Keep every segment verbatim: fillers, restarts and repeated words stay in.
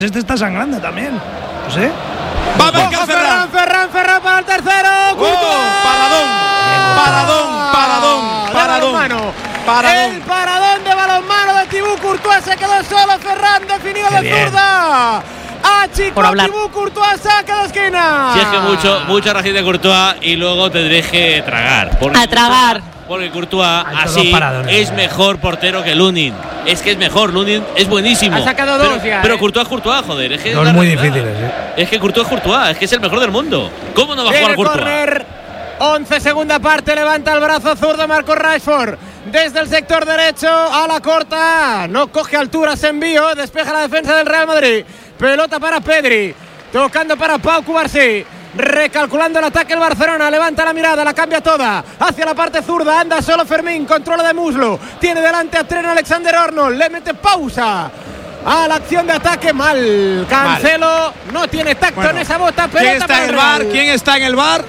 Este está sangrando también. No sé. Va a marcar Ferran, Ferran, Ferran para el tercero. ¡Oh! Paradón, paradón, paradón, paradón, paradón. El paradón de balonmano de Thibaut Courtois, se quedó solo. Ferran definido de zurda. Achicó Thibaut Courtois, saca de esquina. Si es que mucho, mucha ración de Courtois y luego tendréis que tragar. A tragar. Porque Courtois así es mejor portero que Lunin. Es que es mejor, Lunin es buenísimo. Ha sacado dos pero, ya. Pero eh. Courtois es Courtois, joder. Es que no es es muy realidad. difícil, ¿eh? Es que Courtois es Courtois, es que es el mejor del mundo. ¿Cómo no va a jugar Courtois? Corner, once segunda parte, levanta el brazo zurdo Marcus Rashford. Desde el sector derecho a la corta. No coge altura, se envío. Despeja la defensa del Real Madrid. Pelota para Pedri. Tocando para Pau Cubarsí. Recalculando el ataque el Barcelona, levanta la mirada, la cambia toda hacia la parte zurda, anda solo Fermín, controla de muslo, tiene delante a Trent Alexander-Arnold, le mete pausa a la acción de ataque, mal Cancelo, mal. No tiene tacto bueno, en esa bota. ¿Quién está en el bar? ¿Quién está en el bar?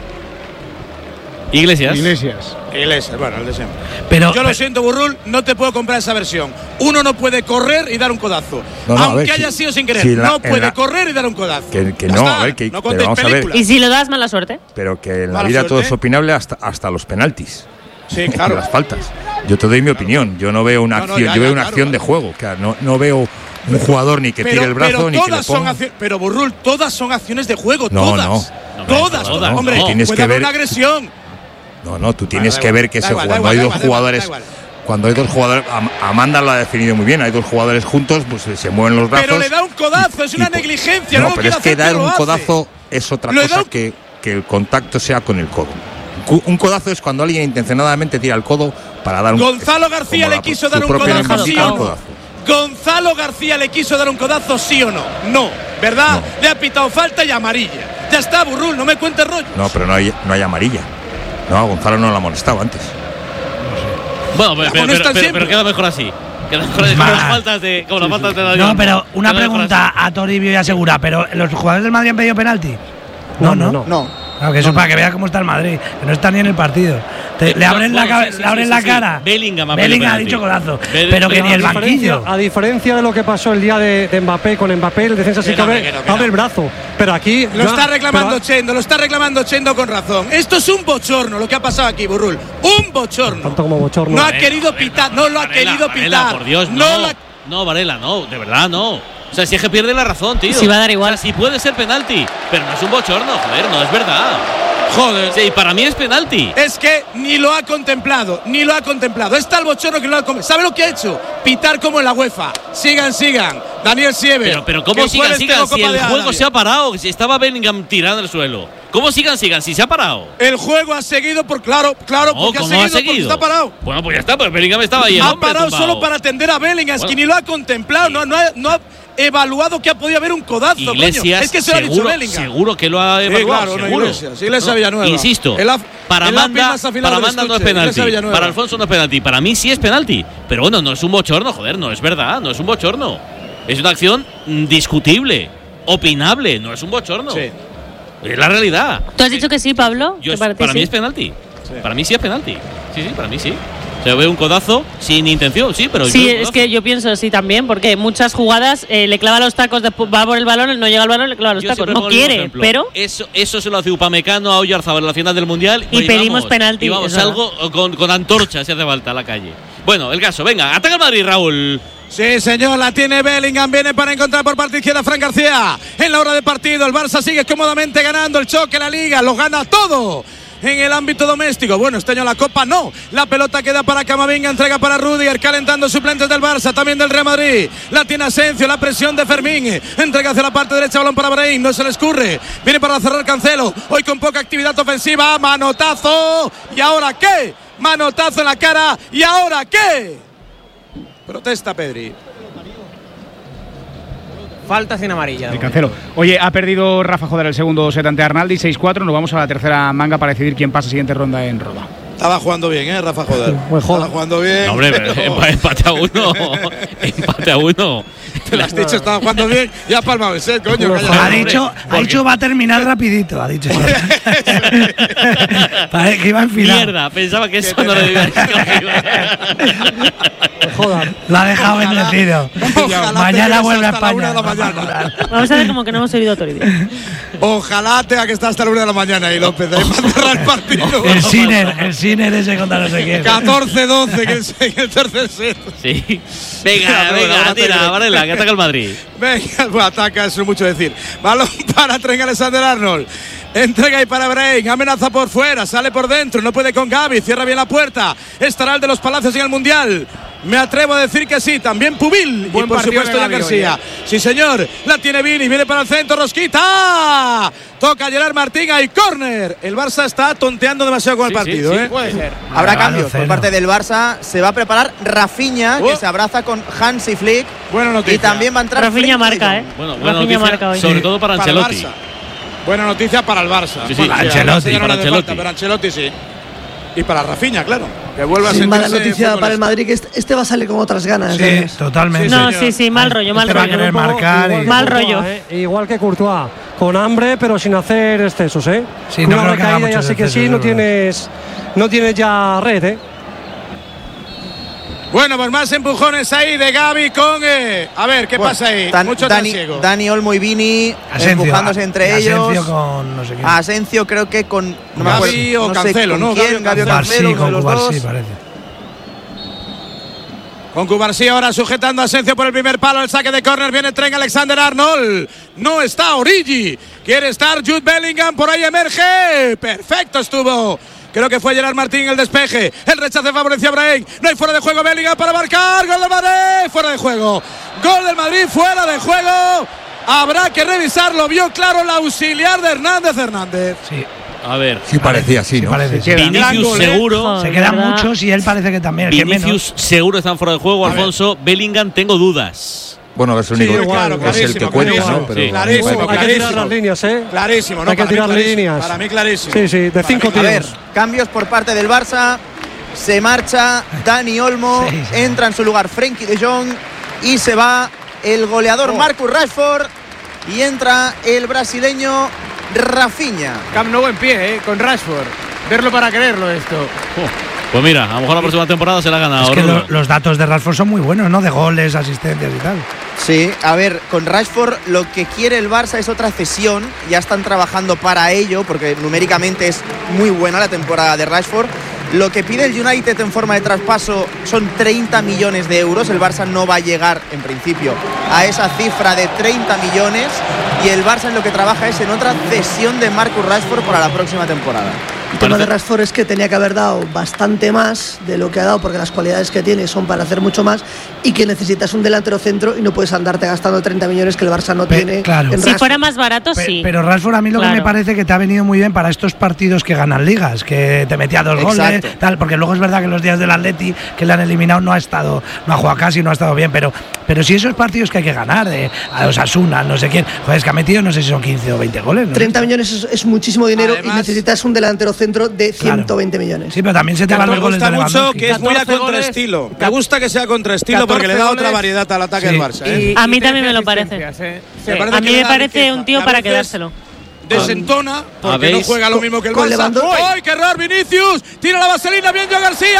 Iglesias. Iglesias. Iglesias, bueno, el de siempre. Pero, Yo pero, lo siento, Burrul, no te puedo comprar esa versión. Uno no puede correr y dar un codazo. No, no, Aunque ver, haya si, sido sin querer. si la, no puede la, correr y dar un codazo. Que, que no, no, está, a ver, que no pero vamos a ver. Y si lo das, mala suerte. Pero que en la mala vida suerte. todo es opinable hasta, hasta los penaltis. Sí, claro. Las faltas. Yo te doy mi opinión. Yo no veo una no, no, acción, ya, yo veo ya, una claro, acción claro. de juego. Que no, no veo un jugador ni que pero, tire el brazo pero ni que le todas son ponga. acciones, pero Burrul, todas son acciones de juego. No, todas. no. No, todas, no, todas. no, Hombre, no. Tienes puede que haber ver una agresión. No, no, tú tienes Vale, que igual, ver que da se, igual, cuando da hay igual, dos da igual, jugadores, da igual. cuando hay dos jugadores, Am- Amanda lo ha definido muy bien, hay dos jugadores juntos, pues se mueven los brazos. Pero le da un codazo, es una y, negligencia. No, no pero es que dar un codazo es otra Lo cosa un... que, que el contacto sea con el codo. Un codazo es cuando alguien intencionadamente tira el codo para dar un. Gonzalo García le quiso dar un codazo, sí o no. Gonzalo García le quiso dar un codazo, sí o no. No, ¿verdad? No. Le ha pitado falta y amarilla. Ya está, Burrul, no me cuentes rollos. No, pero no hay, no hay amarilla. No, a Gonzalo no lo ha molestado antes. Bueno, pero, pero, pero, pero, pero queda mejor así. Queda mejor así. Con las faltas de. Con las faltas de la no, pero una pregunta a Toribio y a Segura. ¿Pero los jugadores del Madrid han pedido penalti? No, no. no. no. Claro, que eso no, para que vea cómo está el Madrid, que no está ni en el partido. Te, le abren bueno, la, sí, sí, le abren sí, la sí, cara. Sí. Bellingham, ha, Bellingham ha dicho codazo. Bell, pero que ni el banquillo. A diferencia de lo que pasó el día de, de Mbappé, con Mbappé el defensa sí que abre, no, abre el brazo. Pero aquí. Lo ya, está reclamando pero, Chendo, lo está reclamando Chendo con razón. Esto es un bochorno lo que ha pasado aquí, Burrul. Un bochorno. Tanto como bochorno. No ha Varela, querido Varela, pitar, no lo ha Varela, querido Varela, pitar. Por Dios, no. No, la... no, Varela, no, de verdad no. O sea, si es que pierde la razón, tío. Si va a dar igual. O sea, si puede ser penalti, pero no es un bochorno, joder, no es verdad. Joder. Sí, para mí es penalti. Es que ni lo ha contemplado, ni lo ha contemplado. Está el bochorno que no lo ha contemplado. ¿Sabe lo que ha hecho? Pitar como en la UEFA. Sigan, sigan. Daniel Siever. Pero, pero ¿cómo sigan, sigan? Si el juego se ha parado, si estaba Bellingham tirado en el suelo. ¿Cómo sigan, sigan? Si se ha parado. El juego ha seguido por claro, claro, no, porque ha seguido, ha seguido porque está parado. Bueno, pues ya está, pero Bellingham estaba ahí. El ha hombre parado tumbado. solo para atender a Bellingham, bueno. Es que ni lo ha contemplado, sí. no, no, ha, no ha evaluado que ha podido haber un codazo. Iglesias, coño. Es que se seguro, lo ha dicho Bellingham. Seguro que lo ha evaluado. Sí, claro, seguro. No, Iglesias, Iglesias no, Villanueva. Insisto, el af, para el Amanda, para Amanda no es penalti. Para Alfonso no es penalti. Para mí sí es penalti. Pero bueno, no es un bochorno, joder, no es verdad, no es un bochorno. Es una acción discutible, opinable, no es un bochorno. Sí. Es la realidad. ¿Tú has dicho que sí, Pablo? Yo, para para sí? mí es penalti. Sí. Para mí sí es penalti. Sí, sí, para mí sí. Se ve un codazo sin intención, sí, pero. Sí, es que yo pienso sí también, porque muchas jugadas eh, le clava los tacos, va por el balón, no llega al balón, le clava los yo tacos. No quiere, pero. Eso, eso se lo hace Upamecano a Oyarzabal en la final del mundial. Y, y pedimos vamos, penalti. Y vamos, salgo con, con antorcha si hace falta a la calle. Bueno, el caso, venga, ataca el Madrid, Raúl. Sí, señor, la tiene Bellingham, viene para encontrar por parte izquierda Fran García. En la hora de partido, el Barça sigue cómodamente ganando el choque, la Liga, lo gana todo en el ámbito doméstico. Bueno, este año la Copa no. La pelota queda para Camavinga, entrega para Rudiger, calentando suplentes del Barça, también del Real Madrid. La tiene Asensio, la presión de Fermín. Entrega hacia la parte derecha, balón para Brahim, no se le escurre. Viene para cerrar Cancelo, hoy con poca actividad ofensiva. Manotazo. ¿Y ahora qué? Manotazo en la cara. ¿Y ahora qué? Protesta Pedri. Falta sin amarilla. El Cancelo. Oye, ha perdido Rafa Joder el segundo set ante Arnaldi, seis cuatro. Nos vamos a la tercera manga para decidir quién pasa siguiente ronda en Roda. Estaba jugando bien, ¿eh, Rafa Joder? Pues Estaba jugando bien. No, hombre, pero empate a uno. Empate a uno. Le has dicho, estaba jugando bien y ha palmado el set, coño. Ha dicho, ha dicho va a terminar rapidito, ha dicho. Parece que iba en final. Mierda, pensaba que eso no lo debía decir. Joder. Lo ha dejado bendecido. Mañana vuelve a España. Vamos a ver como que no hemos oído a Toribio. Ojalá tenga que estar hasta la una de la mañana y López ahí para cerrar el partido. El Sinner, el Sinner ese contra no sé quién. catorce doce que es en el tercer set. Sí. Venga, venga, tira, Varela, que ataca el Madrid. Venga, bueno, ataca, eso es mucho decir. Balón para Trent Alexander-Arnold. Entrega ahí para Brain, amenaza por fuera, sale por dentro, no puede con Gaby, cierra bien la puerta. Estará el de los Palacios en el Mundial. Me atrevo a decir que sí, también Pubil. Buen y por supuesto Jan García. Sí, señor, la tiene Vini, viene para el centro, Rosquita. Toca Gerard Martín, hay córner. El Barça está tonteando demasiado con sí, el partido. Sí, sí, ¿eh? puede ser. Habrá ah, cambios por parte del Barça. Se va a preparar Rafinha, oh. que se abraza con Hansi Flick. Buena noticia. Y también va a entrar Rafinha marca, ¿eh? Bueno, buena Rafinha noticia, marca hoy. Sobre todo para Ancelotti. Para Buena noticia para el Barça. Sí, sí, para Ancelotti, no para Ancelotti. Falta, pero Ancelotti sí. Y para Rafinha, claro. Que vuelva sí, a mala noticia para el Madrid, que este, este va a salir con otras ganas. Sí, ¿eh? totalmente. No, sí, sí, mal rollo, mal este rollo. Va a querer marcar igual, y... Mal Courtois, rollo. ¿eh? Igual que Courtois, con hambre, pero sin hacer excesos, ¿eh? Sí, no Una creo que haga recaída y así que sí, no tienes, no tienes ya red, ¿eh? Bueno, pues más empujones ahí de Gaby con... Eh, a ver, ¿qué bueno, pasa ahí? Dan, Mucho Dani, Dani Olmo y Vini Asencio, empujándose entre Asencio ellos. Con no sé quién. Asencio creo que con... No Gaby me acuerdo, o no Cancelo, ¿no? Quién, Gaby o Cancelo, uno de los dos. Sí, parece. Con Cubarsí ahora sujetando a Asencio por el primer palo. El saque de córner viene Trent Alexander-Arnold. No está Origi. Quiere estar Jude Bellingham. Por ahí emerge. Perfecto estuvo. Creo que fue Gerard Martín el despeje. El rechace favoreció a Brahim. No hay fuera de juego. Bellingham para marcar. Gol del Madrid. Fuera de juego. Gol del Madrid. Fuera de juego. Habrá que revisarlo. Vio claro el auxiliar de Hernández Hernández. Sí. A ver. Sí parecía así, ¿no? Sí parece. Se Vinicius seguro. Se quedan muchos y él parece que también. Vinicius seguro están fuera de juego. Alfonso, Bellingham tengo dudas. Bueno, es el único sí, claro, es el que cuenta, ¿no? Pero sí. Clarísimo, hay que tirar las líneas, ¿eh? Clarísimo, ¿no? Hay que tirar las líneas. Para mí clarísimo. Sí, sí, de cinco tiros. A ver, cambios por parte del Barça. Se marcha Dani Olmo, sí, sí. Entra en su lugar Frenkie de Jong y se va el goleador oh. Marcus Rashford y entra el brasileño Rafinha. Camp Nou en pie, ¿eh? Con Rashford. Verlo para creerlo esto. Oh. Pues mira, a lo mejor la próxima temporada se la ha ganado. Es que lo, los datos de Rashford son muy buenos, ¿no? De goles, asistencias y tal. Sí, a ver, con Rashford lo que quiere el Barça es otra cesión. Ya están trabajando para ello, porque numéricamente es muy buena la temporada de Rashford. Lo que pide el United en forma de traspaso son treinta millones de euros. El Barça no va a llegar, en principio, a esa cifra de treinta millones. Y el Barça en lo que trabaja es en otra cesión de Marcus Rashford para la próxima temporada. El tema de Rashford es que tenía que haber dado bastante más de lo que ha dado, porque las cualidades que tiene son para hacer mucho más, y que necesitas un delantero centro y no puedes andarte gastando treinta millones que el Barça no Pe tiene. Claro. En si fuera más barato, Pe sí. Pero Rashford a mí lo claro. que me parece que te ha venido muy bien para estos partidos que ganan ligas, que te metía dos Exacto. goles, tal, porque luego es verdad que los días del Atleti que le han eliminado no ha estado, no ha jugado casi, no ha estado bien, pero pero si esos partidos que hay que ganar, de a Osasuna, no sé quién, joder, es que ha metido no sé si son quince o veinte goles. ¿no? treinta millones es, es muchísimo dinero. Además, y necesitas un delantero centro de ciento veinte claro. millones. Sí, pero también se te van los goles de Lewandowski. Me gusta mucho que es muy a contraestilo. Me gusta que sea contraestilo porque le da otra variedad al ataque sí. del Barça. ¿eh? Y, a mí también me lo parece. ¿eh? Sí. Me parece a mí me parece un tío para quedárselo. Desentona porque no juega lo mismo que el Barça. ¡Ay, qué error, Vinicius! Tira la vaselina, bien Joan García.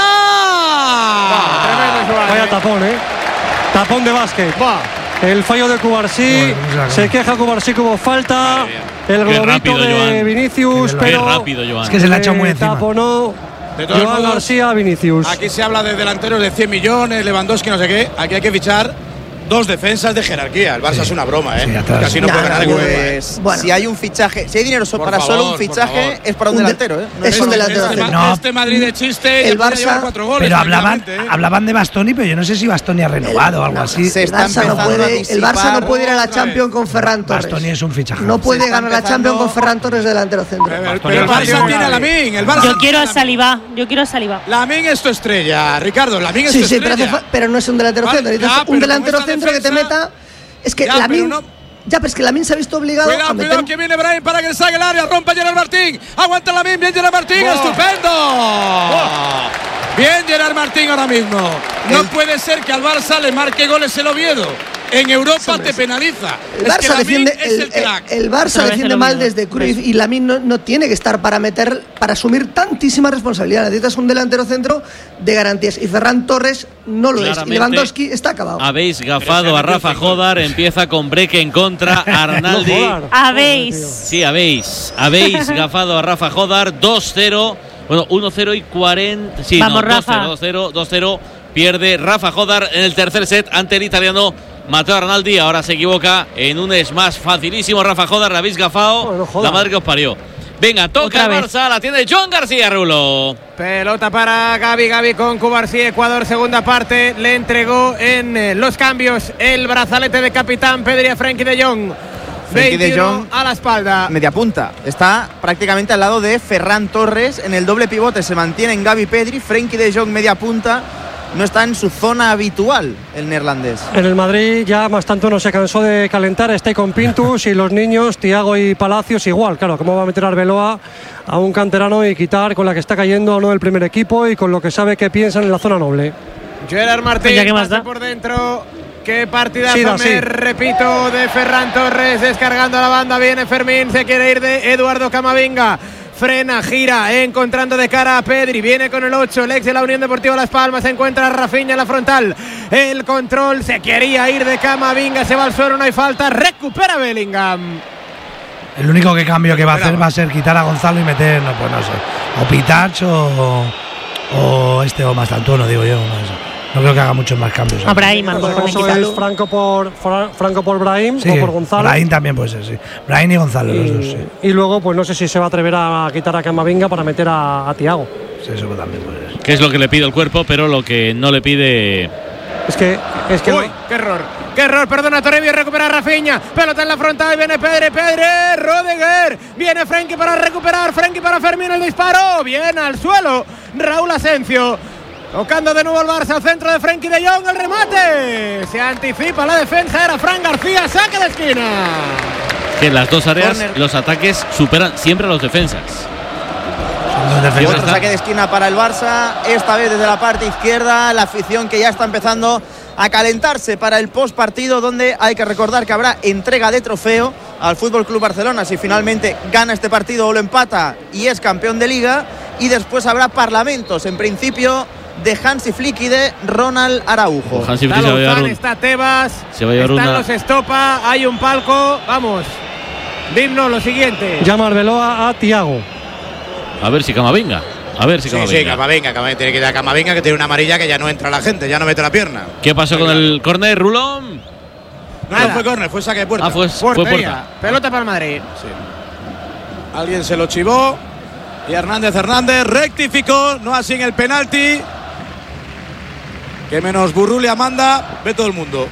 Vaya tapón, ¿eh? Tapón de básquet. Va. El fallo de Cubarsí. Bueno, se queja Cubarsí como falta. El globito rápido, de Joan. Vinicius, qué pero rápido, Joan. Es que se le ha echado muy encima. Taponó Joan García, Vinicius. Aquí se habla de delanteros de cien millones, Lewandowski, no sé qué. Aquí hay que fichar dos defensas de jerarquía. El Barça sí. es una broma, ¿eh? Sí, Casi no, no puede ganar. Pues, bueno. Si hay un fichaje, si hay dinero so para favor, solo un fichaje, es para un, un delantero, ¿eh? No es un delantero. Este, no. este Madrid de chiste, el Barça. Cuatro goles, pero hablaban, ¿eh? hablaban de Bastoni, pero yo no sé si Bastoni ha renovado o algo así. Se el, Barça no puede, el Barça no puede ir a la Champions con Ferran Torres. Bastoni es un fichaje. No puede ganar la Champions con Ferran Torres delantero centro. Pero, pero el Barça tiene a Lamín. El Barça yo quiero a Saliba. Yo quiero a Saliba. Lamín es tu estrella, Ricardo. Lamín es tu estrella. Sí, sí, pero no es un delantero centro. Necesitas un delantero centro que te meta. Es que ya, Lamín, no. ya, pero es que Lamín se ha visto obligado cuidado, a meter. Cuidado, que viene Brahim para que le salga el área, rompa Gerard Martín, aguanta Lamín, bien Gerard Martín, oh. estupendo. Oh. Bien Gerard Martín ahora mismo. No el... puede ser que al Barça le marque goles el Oviedo. en Europa te penaliza. El Barça es que defiende, es el, el crack. el, el Barça defiende mal desde Cruyff y Lamine no, no tiene que estar para meter, para asumir tantísima responsabilidad. Necesitas un delantero centro de garantías y Ferran Torres no lo es. Y Lewandowski está acabado. Habéis gafado a Rafa Jodar, empieza con break en contra, Arnaldi. No, habéis. Sí, habéis. Habéis gafado a Rafa Jodar, dos cero. Bueno, uno cero y cuarenta. Sí, Vamos, no, Rafa. dos cero, dos cero. Pierde Rafa Jodar en el tercer set ante el italiano Matteo Arnaldi. Ahora se equivoca en un smash facilísimo. Rafa Jodar, la habéis gafado. Bueno, la madre que os parió. Venga, toca el Barça, la tiene John García, Rulo. Pelota para Gavi, Gavi con Cubarsí, Ecuador, segunda parte. Le entregó en eh, los cambios el brazalete de capitán Pedri a Frenkie de Jong. Frenkie de Jong a la espalda. Media punta. Está prácticamente al lado de Ferran Torres. En el doble pivote se mantienen Gavi, Pedri. Frenkie de Jong media punta. No está en su zona habitual el neerlandés. En el Madrid ya más tanto no se cansó de calentar, está ahí con Pintus y los niños, Thiago y Palacios igual. Claro, ¿cómo va a meter a Arbeloa a un canterano y quitar con la que está cayendo a uno del primer equipo y con lo que sabe que piensan en la zona noble? Gerard Martín, ¿qué más da? por dentro. Qué partidazo, Sí, da, me sí. repito, de Ferran Torres, descargando la banda, viene Fermín, se quiere ir de Eduardo Camavinga. Frena, gira, encontrando de cara a Pedri, viene con el ocho, el ex de la Unión Deportiva Las Palmas, se encuentra Rafinha en la frontal, el control, se quería ir de Camavinga, se va al suelo, no hay falta, recupera Bellingham. El único que cambio que va a hacer va a ser quitar a Gonzalo y meter, no, pues no sé, o Pitach o, o este o Mastantuono, digo yo, no sé. No creo que haga muchos más cambios. A Brahim, a lo Bueno, mejor eso quítalo. es Franco por, Fra- Franco por Brahim Sí, o por Gonzalo. Brahim también puede ser, sí. Brahim y Gonzalo, los dos, Y, sí. y luego, pues no sé si se va a atrever a quitar a Camavinga para meter a, a Thiago. Sí, eso también puede ser. Que es lo que le pide el cuerpo, pero lo que no le pide. Es que. Es que Uy, qué error, qué error, perdona Toribio, recupera a Rafinha, pelota en la frontal, viene Pedri, Pedri, Rudiger, viene Frenkie para recuperar, Frenkie para Fermín, el disparo, bien al suelo, Raúl Asencio. Tocando de nuevo el Barça, al centro de Frenkie de Jong, el remate. Se anticipa la defensa, era Fran García, saque de esquina. Que en las dos áreas Corner. los ataques superan siempre a los defensas. Son dos Y defensas. otro saque de esquina para el Barça, esta vez desde la parte izquierda, la afición que ya está empezando a calentarse para el post partido, donde hay que recordar que habrá entrega de trofeo al Fútbol Club Barcelona si finalmente gana este partido o lo empata y es campeón de liga, y después habrá parlamentos, en principio de Hansi Flick y de Ronald Araujo. Hansi Está Flick se va a llevar Lozán, un- está Tebas, se va a llevar están una- los Estopa, hay un palco, vamos. Dimno, lo siguiente. llama Arbeloa a Thiago. A ver si Camavinga. A ver si Sí, Camavinga. sí, Camavinga, Camavinga. Tiene que ir a Camavinga, que tiene una amarilla que ya no entra la gente, ya no mete la pierna. ¿Qué pasó con el córner, Rulón? No, no fue córner, fue saque de puerta. Ah, fue, fue Portería. puerta. Pelota para el Madrid. Alguien se lo chivó y Hernández Hernández rectificó, no así en el penalti. Que menos Burrulia manda, ve todo el mundo.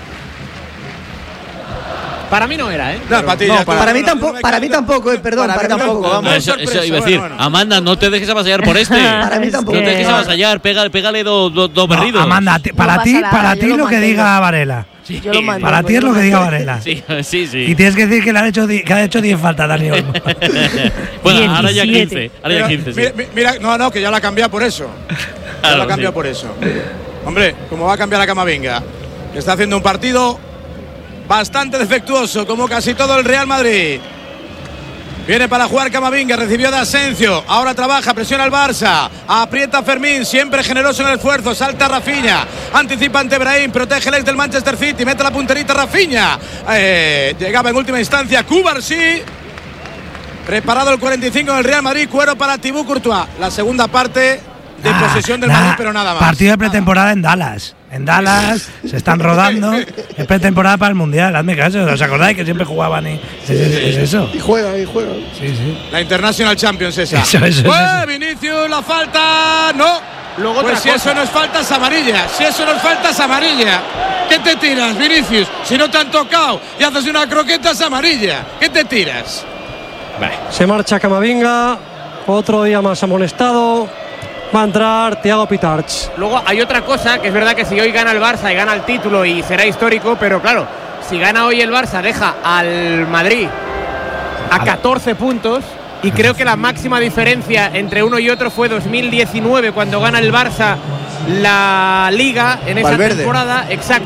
Para mí no era, ¿eh? No, para ti, No, ya, para, claro, mí no, tampoco, no me para mí cabe- tampoco, eh, perdón, Para para, mí mí tampoco. tampoco, No, vamos. eso, eso sorpresa, iba a bueno, decir. bueno. Amanda, no te dejes avasallar por este. Para mí Es tampoco. No te dejes que- avasallar, pégale, pégale dos do, do No, berridos. Amanda, ti- para pasa ti, nada, para yo ti lo lo que mantengo. diga Varela. Sí, Yo lo mantengo. Para ti es lo que diga Varela. sí, sí, sí. Y tienes que decir que le han hecho di- que ha hecho diez faltas, Dani Olmo. Bueno, ahora ya diecisiete. quince. Ahora ya Mira, quince, sí. mira, mira, no, no, que ya la ha cambiado por eso. Ya Claro, la ha cambiado sí. por eso. Hombre, como va a cambiar a Camavinga, que está haciendo un partido bastante defectuoso, como casi todo el Real Madrid. Viene para jugar Camavinga, recibió de Asencio, ahora trabaja, presiona al Barça, aprieta a Fermín, siempre generoso en el esfuerzo, salta Rafinha, anticipa ante Brahim, protege el ex del Manchester City, mete la punterita Rafinha, eh, llegaba en última instancia Cubarsí, preparado el cuarenta y cinco en el Real Madrid, cuero para Thibaut Courtois, la segunda parte de Nah, posesión del nah, Madrid, pero nada más. Partido de pretemporada en Dallas. En Dallas se están rodando. Es pretemporada para el Mundial. Hazme caso. ¿Os acordáis que siempre jugaban? Y, es, es- es eso. Y juega, y juega. Sí, sí. La International Champions esa. Eso, eso, eso, ¡Pues, eso. Vinicius, la falta! ¡No! Luego Pues otra si cosa. eso no es falta, es amarilla. Si eso no es falta, es amarilla. ¿Qué te tiras, Vinicius? Si no te han tocado y haces una croqueta, es amarilla. ¿Qué te tiras? Se marcha Camavinga. Otro día más amonestado. Va a entrar Thiago Pitarch. Luego hay otra cosa, que es verdad que si hoy gana el Barça y gana el título y será histórico, pero claro, si gana hoy el Barça deja al Madrid a catorce puntos, y creo que la máxima diferencia entre uno y otro fue dos mil diecinueve, cuando gana el Barça la Liga en esa Valverde. temporada, exacto.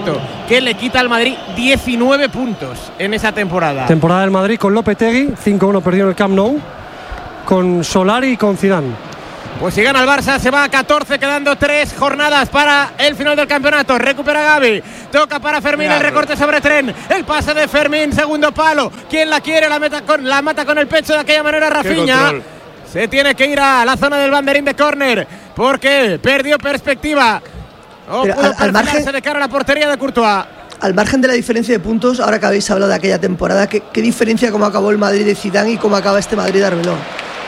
que le quita al Madrid diecinueve puntos en esa temporada. Temporada del Madrid con Lopetegui, cinco uno perdió en el Camp Nou, con Solari y con Zidane. Pues si gana el Barça se va a catorce, quedando tres jornadas para el final del campeonato. Recupera Gavi, toca para Fermín, el recorte sobre Tren, el pase de Fermín, segundo palo. ¿Quién la quiere? La, meta con, la mata con el pecho de aquella manera Rafinha. Se tiene que ir a la zona del banderín de córner porque perdió perspectiva. O Pero pudo al, al margen de cara a la portería de Courtois. Al margen de la diferencia de puntos, ahora que habéis hablado de aquella temporada, ¿qué, qué diferencia cómo acabó el Madrid de Zidane y cómo acaba este Madrid de Arbeloa?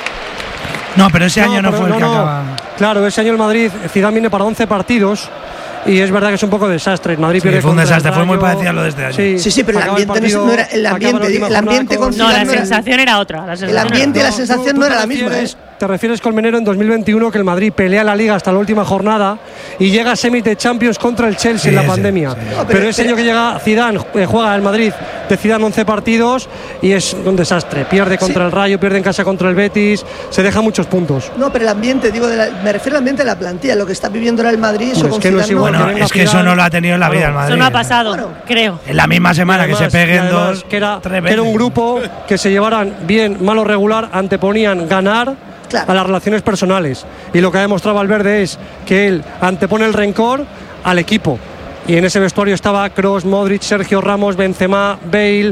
No, pero ese año no, no fue el no, que no. acaba. Claro, ese año el Madrid, Zidane viene para once partidos y es verdad que es un poco desastre. El Madrid sí, pierde fue un desastre, Rayo, fue muy parecido a lo de este año. Sí, sí, sí, pero el ambiente el no era el ambiente, el ambiente con No, la no era, sensación era otra. La sensación el ambiente y la no, sensación tú, no tú era la refieres, misma. ¿eh? Te refieres, Colmenero, en dos mil veintiuno que el Madrid pelea la Liga hasta la última jornada y llega a semis de Champions contra el Chelsea sí, en la sí, pandemia. sí. No, pero, pero, ese pero, año que llega Zidane, eh, juega el Madrid de Zidane once partidos y es un desastre. Pierde contra sí. el Rayo, pierde en casa contra el Betis, se deja muchos puntos. No, pero el ambiente, digo, de la, me refiero al ambiente de la plantilla, lo que está viviendo ahora el Madrid, eso Pues con que no es Zidane igual, no. Bueno, venga es que eso Zidane. no lo ha tenido en la vida el Madrid. Eso no ha pasado, Bueno. creo. En la misma semana Además, que se peguen además, dos. que era, tres que era un veces. grupo que se llevaran bien, malo, regular, anteponían ganar Claro. a las relaciones personales. Y lo que ha demostrado Valverde es que él antepone el rencor al equipo. Y en ese vestuario estaba Kroos, Modric, Sergio Ramos, Benzema, Bale.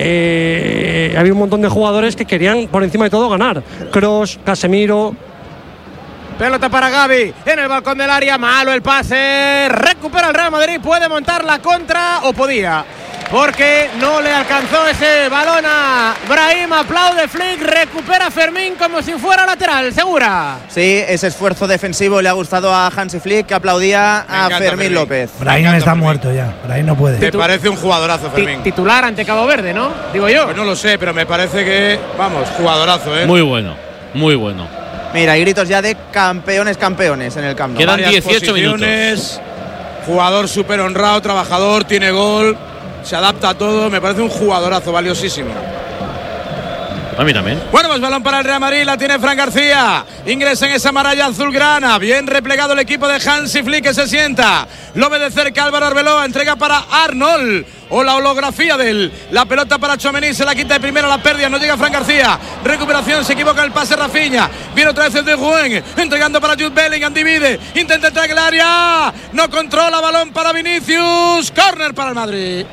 Eh, había un montón de jugadores que querían por encima de todo ganar. Kroos, Casemiro. Pelota para Gavi en el balcón del área, malo el pase, recupera el Real Madrid, puede montar la contra, o podía, porque no le alcanzó ese balón a Brahim. Aplaude Flick, recupera Fermín como si fuera lateral, segura. Sí, ese esfuerzo defensivo le ha gustado a Hansi Flick, que aplaudía a Fermín, Fermín López. Brahim está Fermín. muerto ya, Brahim no puede. Me parece un jugadorazo, Fermín. Titular ante Cabo Verde, ¿no? Digo yo. Pues no lo sé, pero me parece que, vamos, jugadorazo, ¿eh? Muy bueno, muy bueno. Mira, hay gritos ya de campeones, campeones en el campo. Quedan dieciocho minutos. Jugador súper honrado, trabajador, tiene gol, se adapta a todo. Me parece un jugadorazo valiosísimo. A mí también. Bueno, pues balón para el Real Madrid, la tiene Fran García. Ingresa en esa maralla azulgrana. Bien replegado el equipo de Hansi Flick, que se sienta. Lo ve de cerca Álvaro Arbeloa. Entrega para Arnold. O la holografía de él. La pelota para Tchouaméni. Se la quita de primera, la pérdida. No llega Fran García. Recuperación. Se equivoca el pase Rafinha. Viene otra vez el de Juan. Entregando para Jude Bellingham. Divide. Intenta entrar en el área. No controla. Balón para Vinicius. Córner para el Madrid.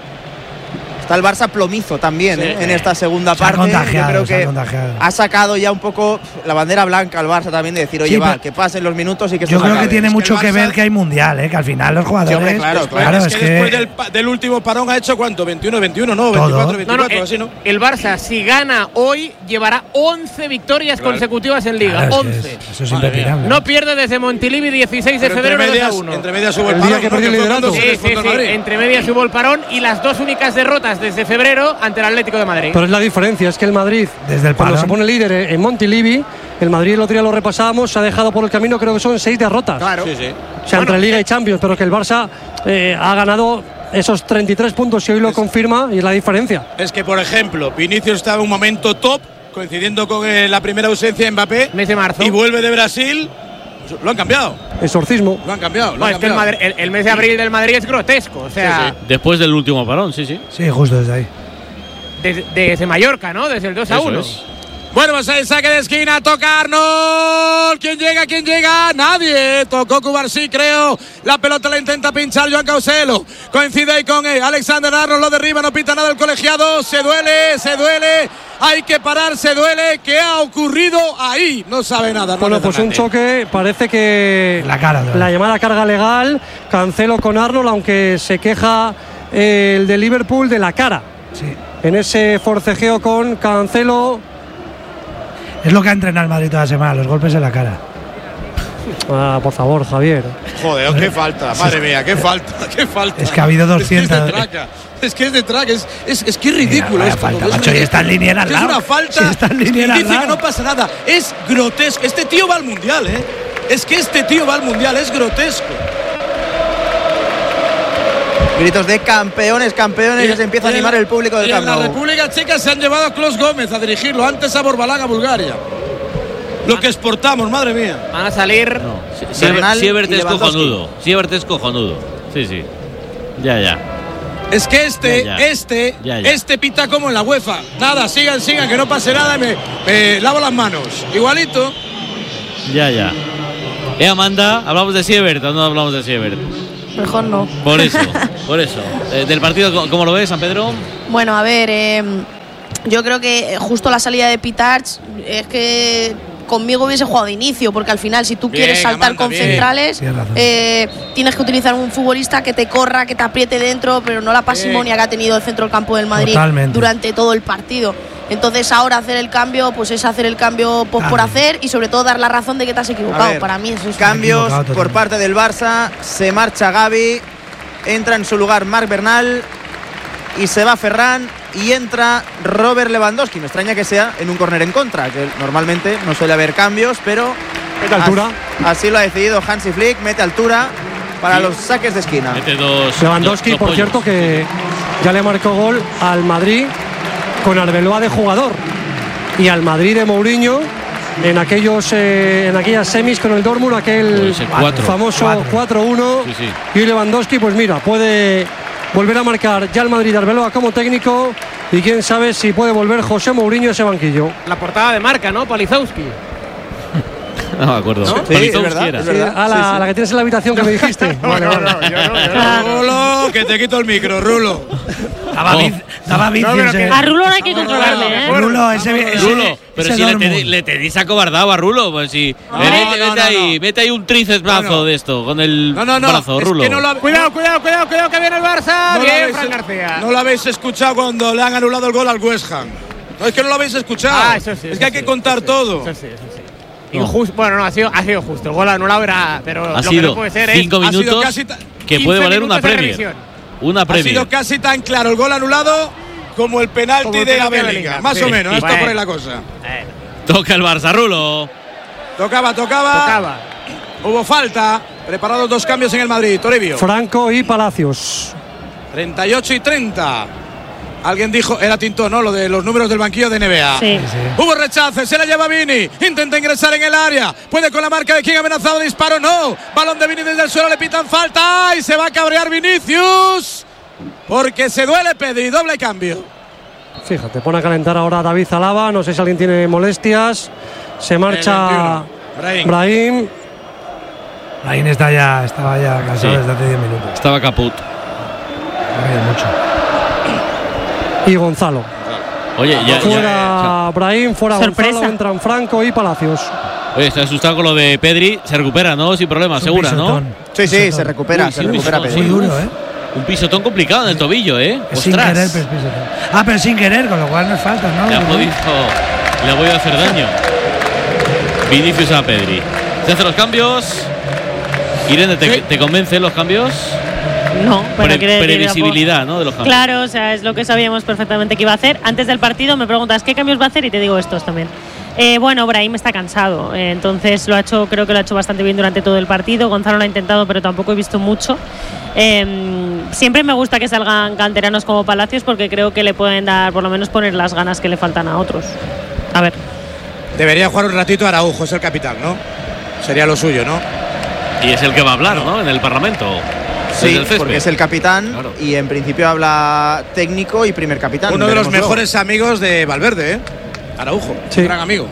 Está el Barça plomizo también, sí, ¿eh? En esta segunda se ha parte. Yo creo se que ha, contagiado. ha sacado ya un poco la bandera blanca al Barça también de decir, oye, sí, va, que pasen los minutos y que yo esto creo acabe. que tiene es mucho que, que Barça... ver que hay mundial, ¿eh? Que al final los jugadores. Sí, hombre, claro, claro. claro, es, es que, que después del, del último parón ha hecho ¿cuánto? veintiuno, veintiuno, no, veinticuatro, veinticuatro, no, no, así, ¿no? El Barça, si gana hoy, llevará once victorias claro. consecutivas en Liga. Claro, once. Es, eso es impepinable. No pierde desde Montilivi dieciséis de Pero febrero medias, dos a uno. Entre medias hubo el parón. El día que perdió el liderato. Sí, sí, sí. Entre medias hubo el parón y las dos únicas derrotas desde febrero ante el Atlético de Madrid. Pero es la diferencia, es que el Madrid, desde el cuando parón. se pone líder en Montilivi, el Madrid el otro día lo repasábamos, se ha dejado por el camino, creo que son seis derrotas. Claro. Sí, sí. O sea, bueno, entre Liga y Champions, pero que el Barça eh, ha ganado esos treinta y tres puntos y hoy lo es, confirma y es la diferencia. Es que, por ejemplo, Vinicius estaba en un momento top, coincidiendo con eh, la primera ausencia de Mbappé. Mes de marzo. Y vuelve de Brasil. Lo han cambiado. Exorcismo. Lo han cambiado. Lo bueno, han es que el, Madrid, el, el mes de abril del Madrid es grotesco. O sea, sí, sí. Después del último parón, sí, sí. Sí, justo desde ahí. Desde, desde Mallorca, ¿no? Desde el dos a uno. Es. Bueno, pues ahí saque de esquina, toca Arnold. ¿Quién llega? ¿Quién llega? Nadie. Tocó Cubarsí, creo. La pelota la intenta pinchar Joan Causelo. Coincide ahí con eh, Alexander Arnold, lo derriba, no pinta nada el colegiado. Se duele, se duele. Hay que parar, se duele. ¿Qué ha ocurrido ahí? No sabe nada. Bueno, pues un choque, parece que la, cara, la llamada carga legal, Cancelo con Arnold, aunque se queja eh, el de Liverpool de la cara. Sí. En ese forcejeo con Cancelo. Es lo que ha entrenado el Madrid toda la semana, los golpes en la cara. Ah, por favor, Javier. Joder, qué falta, madre mía, qué falta, qué falta. Es que ha habido doscientas. Es que es de traca, es que es, de traca, es, es, es que es ridículo. Mira, falta, es, macho, y está en línea al lado. Es una falta. Si está en línea y al dice lado. que no pasa nada. Es grotesco. Este tío va al mundial, ¿eh? Es que este tío va al mundial, es grotesco. Gritos de campeones, campeones, y se empieza a animar el público del Camp Nou. En la República Checa se han llevado a Klos Gómez a dirigirlo, antes a Borbalán a Bulgaria. Lo que exportamos, madre mía. Van a salir. No. Siebert es cojonudo. Siebert es cojonudo. Sí, sí. Ya, ya. Es que este, ya, ya. este, ya, ya. este pita como en la UEFA. Nada, sigan, sigan, que no pase nada y me, me lavo las manos. Igualito. Ya, ya. Eh, Amanda, ¿hablamos de Siebert o no hablamos de Siebert? Mejor no. Por eso, por eso. Eh, ¿Del partido cómo lo ves, San Pedro? Bueno, a ver, eh, yo creo que justo la salida de Pitarch es que conmigo hubiese jugado de inicio, porque al final si tú Bien, quieres saltar Amanda, con bien. centrales, eh, tienes que utilizar un futbolista que te corra, que te apriete dentro, pero no la pasimonia que ha tenido el centro del campo del Madrid Totalmente. durante todo el partido. Entonces ahora hacer el cambio, pues es hacer el cambio pues, por hacer y sobre todo dar la razón de que te has equivocado. A ver, Para mí eso es cambios equivocado por parte del Barça. Se marcha Gavi, entra en su lugar Marc Bernal y se va Ferran y entra Robert Lewandowski. Me extraña que sea en un córner en contra, que normalmente no suele haber cambios, pero Mete altura. Así, así lo ha decidido Hansi Flick. Mete altura para Sí. los saques de esquina. Mete dos. Lewandowski, dos- dos por cierto, pollos. que ya le marcó gol al Madrid con Arbeloa de jugador y al Madrid de Mourinho en aquellos eh, en aquellas semis con el Dortmund, aquel Pues el cuatro. famoso cuatro uno. Sí, sí. Y Lewandowski, pues mira, puede volver a marcar ya el Madrid de Arbeloa como técnico y quién sabe si puede volver José Mourinho a ese banquillo. La portada de marca, ¿no? Palizowski. No me acuerdo. ¿No? Palizowski Sí, es verdad, era. es verdad. a la, Sí, sí. a la que tienes en la habitación que me dijiste. Vale, vale. Rulo, que te quito el micro, Rulo. Daba, Oh. vic- daba vicio No, pero ese- que- A Rulo no hay que controlarle, ¿eh? Rulo, ese, ese, Rulo, pero ese si le, Dortmund. tenéis- le tenéis acobardado a Rulo, pues si. No, mete, no, mete no, ahí, no. mete ahí un tríceps brazo Bueno. de esto, con el No, no, no. brazo, es Rulo. que no lo, Cuidado, cuidado, cuidado, cuidado, que viene el Barça. no lo Bien, habéis- Fran García. no lo habéis escuchado cuando le han anulado el gol al West Ham. No, es que no lo habéis escuchado. Ah, eso sí, es eso que hay que sí, contar eso sí, todo. Eso sí, eso sí. Injusto, bueno, no, ha sido, ha sido justo. El gol anulado era. Pero Ha lo que sido no puede ser cinco es. ha sido minutos casi ta- que quince puede valer una minutos de Premier. revisión. Una Ha Premier. sido casi tan claro el gol anulado como el penalti Como el de la penalti de Bellingham. Bellingham, Más sí. o menos, esto Bueno. por ahí la cosa. Eh, Toca el Barça, Rulo. Tocaba, tocaba. tocaba. Hubo falta. Preparados dos cambios en el Madrid. Toribio. Franco y Palacios. treinta y ocho y treinta. Alguien dijo, era Tinto, ¿no? Lo de los números del banquillo de N B A. Sí. Hubo rechace, se la lleva Vini, intenta ingresar en el área, puede con la marca de quien ha amenazado disparo, no, balón de Vini desde el suelo, le pitan falta y se va a cabrear Vinicius, porque se duele Pedri, doble cambio. Fíjate, pone a calentar ahora David Alaba, no sé si alguien tiene molestias. Se marcha Brahim. Brahim. Ahí está ya, estaba ya cansado Sí. desde hace diez minutos. Estaba caput. Ha caído mucho. Y Gonzalo. Oye, ya. Fuera ya- Brahim, fuera Sorpresa. Gonzalo, entran Franco y Palacios. Oye, estoy asustado con lo de Pedri. Se recupera, ¿no? Sin problema, Es un segura, ¿no? pisotón. Sí, sí, Pisotón. se recupera, Uy, se sí, recupera pisotón, Pedri. Muy duro, ¿eh? Un pisotón complicado en el tobillo, ¿eh? Sin Ostras. querer, pero es pisotón. Ah, pero sin querer, con lo cual no es falta, ¿no? Le ha podido. Le ha podido hacer daño. Vinicius a Pedri. Se hacen los cambios. Irene, ¿te, te convencen los cambios? No, pero Pre- quiere decir, previsibilidad, ¿no? De los cambios. Claro, o sea, es lo que sabíamos perfectamente que iba a hacer. Antes del partido me preguntas qué cambios va a hacer y te digo estos también. Eh, bueno, Brahim está cansado, eh, entonces lo ha hecho, creo que lo ha hecho bastante bien durante todo el partido. Gonzalo lo ha intentado, pero tampoco he visto mucho. Eh, siempre me gusta que salgan canteranos como Palacios porque creo que le pueden dar, por lo menos poner las ganas que le faltan a otros. A ver. Debería jugar un ratito Araujo, es el capitán, ¿no? Sería lo suyo, ¿no? Y es el que va a hablar, ¿no? En el Parlamento. Sí, Desde el césped. porque es el capitán Claro. y en principio habla técnico y primer capitán. Uno de los Veremos luego. mejores amigos de Valverde, ¿eh? Araujo, Sí. un gran amigo.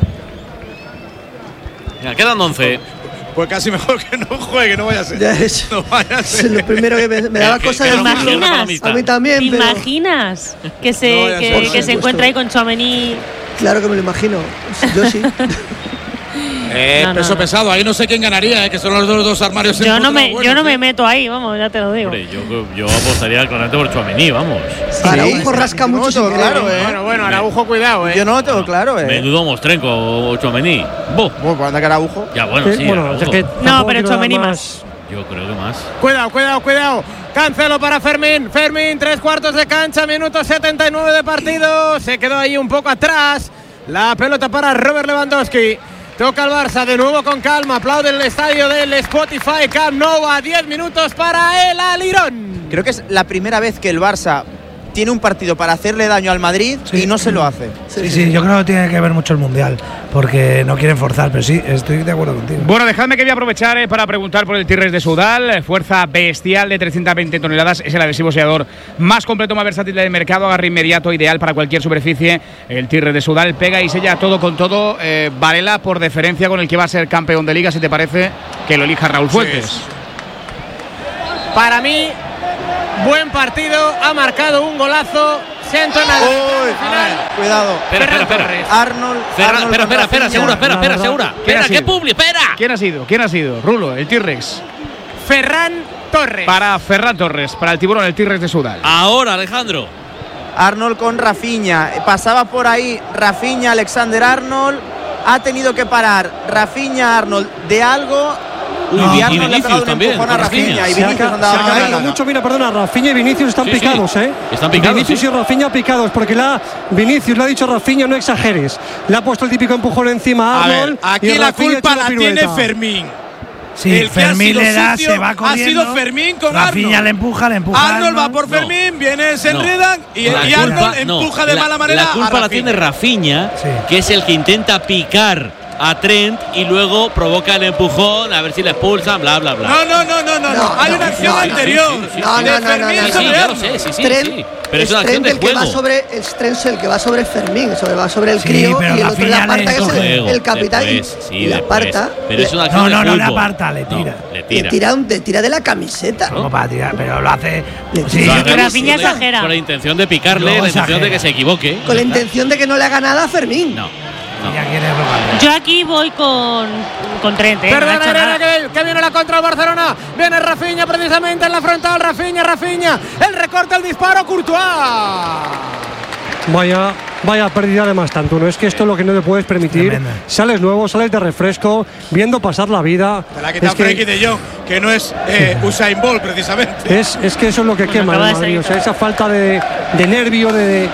Ya, quedan once. Pues casi mejor que no juegue, no vaya a ser. Ya es, No vaya a es ser. lo primero que me, me daba Que- cosa que de no- decirlo. que no imaginas? economista. A mí también, ¿Te pero imaginas que se, No vaya a que, ser, que por se supuesto. encuentra ahí con Tchouaméni? claro que me lo imagino. Yo sí. Eh, No, no, peso no. pesado, ahí no sé quién ganaría, eh, que son los dos, dos armarios. Yo no me, empotrados yo no buenos, me eh. meto ahí, vamos, ya te lo digo. Hombre, yo, yo apostaría claramente por Tchouaméni, vamos. Araujo rasca Yo no mucho. lo tengo sin querer. claro, ¿eh? Bueno, bueno, Araujo, cuidado, ¿eh? Yo no lo tengo claro, ¿eh? Menudo mostrenco o Tchouaméni. Bo. Bueno, por anda que Araujo. Ya, bueno, Eh, sí. bueno, Araujo. es que No, tampoco pero quiero dar Tchouaméni más. Yo creo que más. Cuidado, cuidado, cuidado. Cancelo para Fermín. Fermín, tres cuartos de cancha, minuto setenta y nueve de partido. Se quedó ahí un poco atrás. La pelota para Robert Lewandowski. Toca el Barça de nuevo con calma. Aplaude el estadio del Spotify Camp Nou a diez minutos para el Alirón. Creo que es la primera vez que el Barça tiene un partido para hacerle daño al Madrid sí. y no se lo hace. Sí, sí, sí, yo creo que tiene que ver mucho el Mundial, porque no quieren forzar, pero sí, estoy de acuerdo contigo. Bueno, dejadme que voy a aprovechar eh, para preguntar por el Tirres de Soudal, fuerza bestial de trescientas veinte toneladas, es el adhesivo sellador más completo, más versátil del mercado, agarre inmediato, ideal para cualquier superficie. El Tirres de Soudal pega y sella todo con todo. Eh, Varela, por deferencia con el que va a ser campeón de liga, si te parece que lo elija Raúl Fuentes. Sí. Para mí, buen partido, ha marcado un golazo. Se ha entonado. Cuidado. Espera, espera, espera. Arnold. Ferran, Arnold espera, espera, espera, segura, espera, espera, segura. Espera, qué publi, espera. ¿Quién ha sido? ¿Quién ha sido? Rulo, el T-Rex. Ferran Torres. Para Ferran Torres, para el tiburón, el Tigres de Soudal. Ahora, Alejandro. Arnold con Rafinha. Pasaba por ahí Rafinha, Alexander Arnold. Ha tenido que parar Rafinha, Arnold de algo. No, y Arnold le ha pegado un empujón a Rafinha. Y Vinicius andaba se ha caído mucho. Mira, perdona, Rafinha y Vinicius están sí, picados, sí. ¿eh? Están picados. Vinicius sí. y Rafinha picados, porque la Vinicius le ha dicho a Rafinha, no exageres. Le ha puesto el típico empujón encima a Arnold. A ver, aquí y la Rafinha culpa la tiene Fermín. Sí, el Fermín le da, se va corriendo. Ha sido Fermín con Rafinha Arnold. le empuja, le empuja. Arnold, Arnold va por Fermín, no. viene, se no. enredan y, y culpa, Arnold empuja no. de la, mala manera. La culpa la tiene Rafinha, sí. que es el que intenta picar a Trent y luego provoca el empujón, a ver si le expulsan, bla, bla, bla. No, no, no, no, no. no. Hay no, una acción no, anterior. Sí, sí, sí. No, no, no, no, no, sí, sí, ya lo sé, sí, sí, Trent, sí. Pero es, es una acción Trent de el que juego. va sobre el Trent el que va sobre el Fermín, sobre va sobre el sí, crío y el otro le aparta, que es el, juego, el capitán después, y, sí, y le aparta. Pero es una acción no, no, de no le fútbol. aparta, le tira. No, le tira. Le tira, un, le tira de la camiseta. No, para tirar, pero lo hace. Sí, lo hace Rafinha exagera. Con la intención de picarle, no, la intención de que se equivoque. Con la intención de que no le haga nada a Fermín. No. No. Yo aquí voy con, con Trent, ¿eh? Perdona, no Elena, que, que viene la contra el Barcelona. Viene Rafinha precisamente en la frontal. Rafinha, Rafinha. El recorte, el disparo, Courtois. Vaya, vaya pérdida de más tanto, ¿no? Es que esto es lo que no te puedes permitir. Tremenda. Sales nuevo, sales de refresco, viendo pasar la vida. Te la ha quitado Frenkie de Jong, que no es eh, Usain Bolt precisamente. Es, es que eso es lo que bueno, quema el Madrid. O sea, esa falta de, de nervio, de. de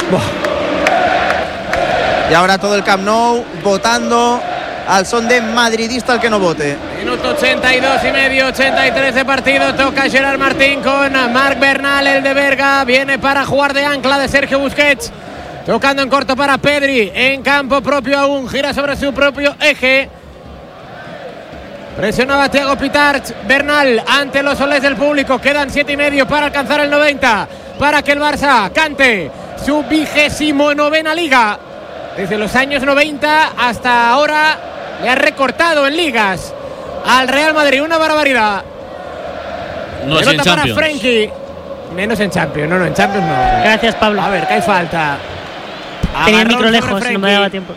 y ahora todo el Camp Nou votando al son de madridista el que no vote. Minuto ochenta y dos y medio, ochenta y tres de partido. Toca Gerard Martín con Marc Bernal, el de Berga. Viene para jugar de ancla de Sergio Busquets. Tocando en corto para Pedri. En campo propio aún. Gira sobre su propio eje. Presionaba Thiago Pitarch. Bernal ante los soles del público. Quedan siete y medio para alcanzar el noventa. Para que el Barça cante su vigésimo novena liga. Desde los años noventa hasta ahora le ha recortado en ligas al Real Madrid. Una barbaridad. No es en para Champions. Frenkie. Menos en Champions. No, no, en Champions no. Gracias, Pablo. A ver, que hay falta. Tenía el micro lejos, no me daba tiempo.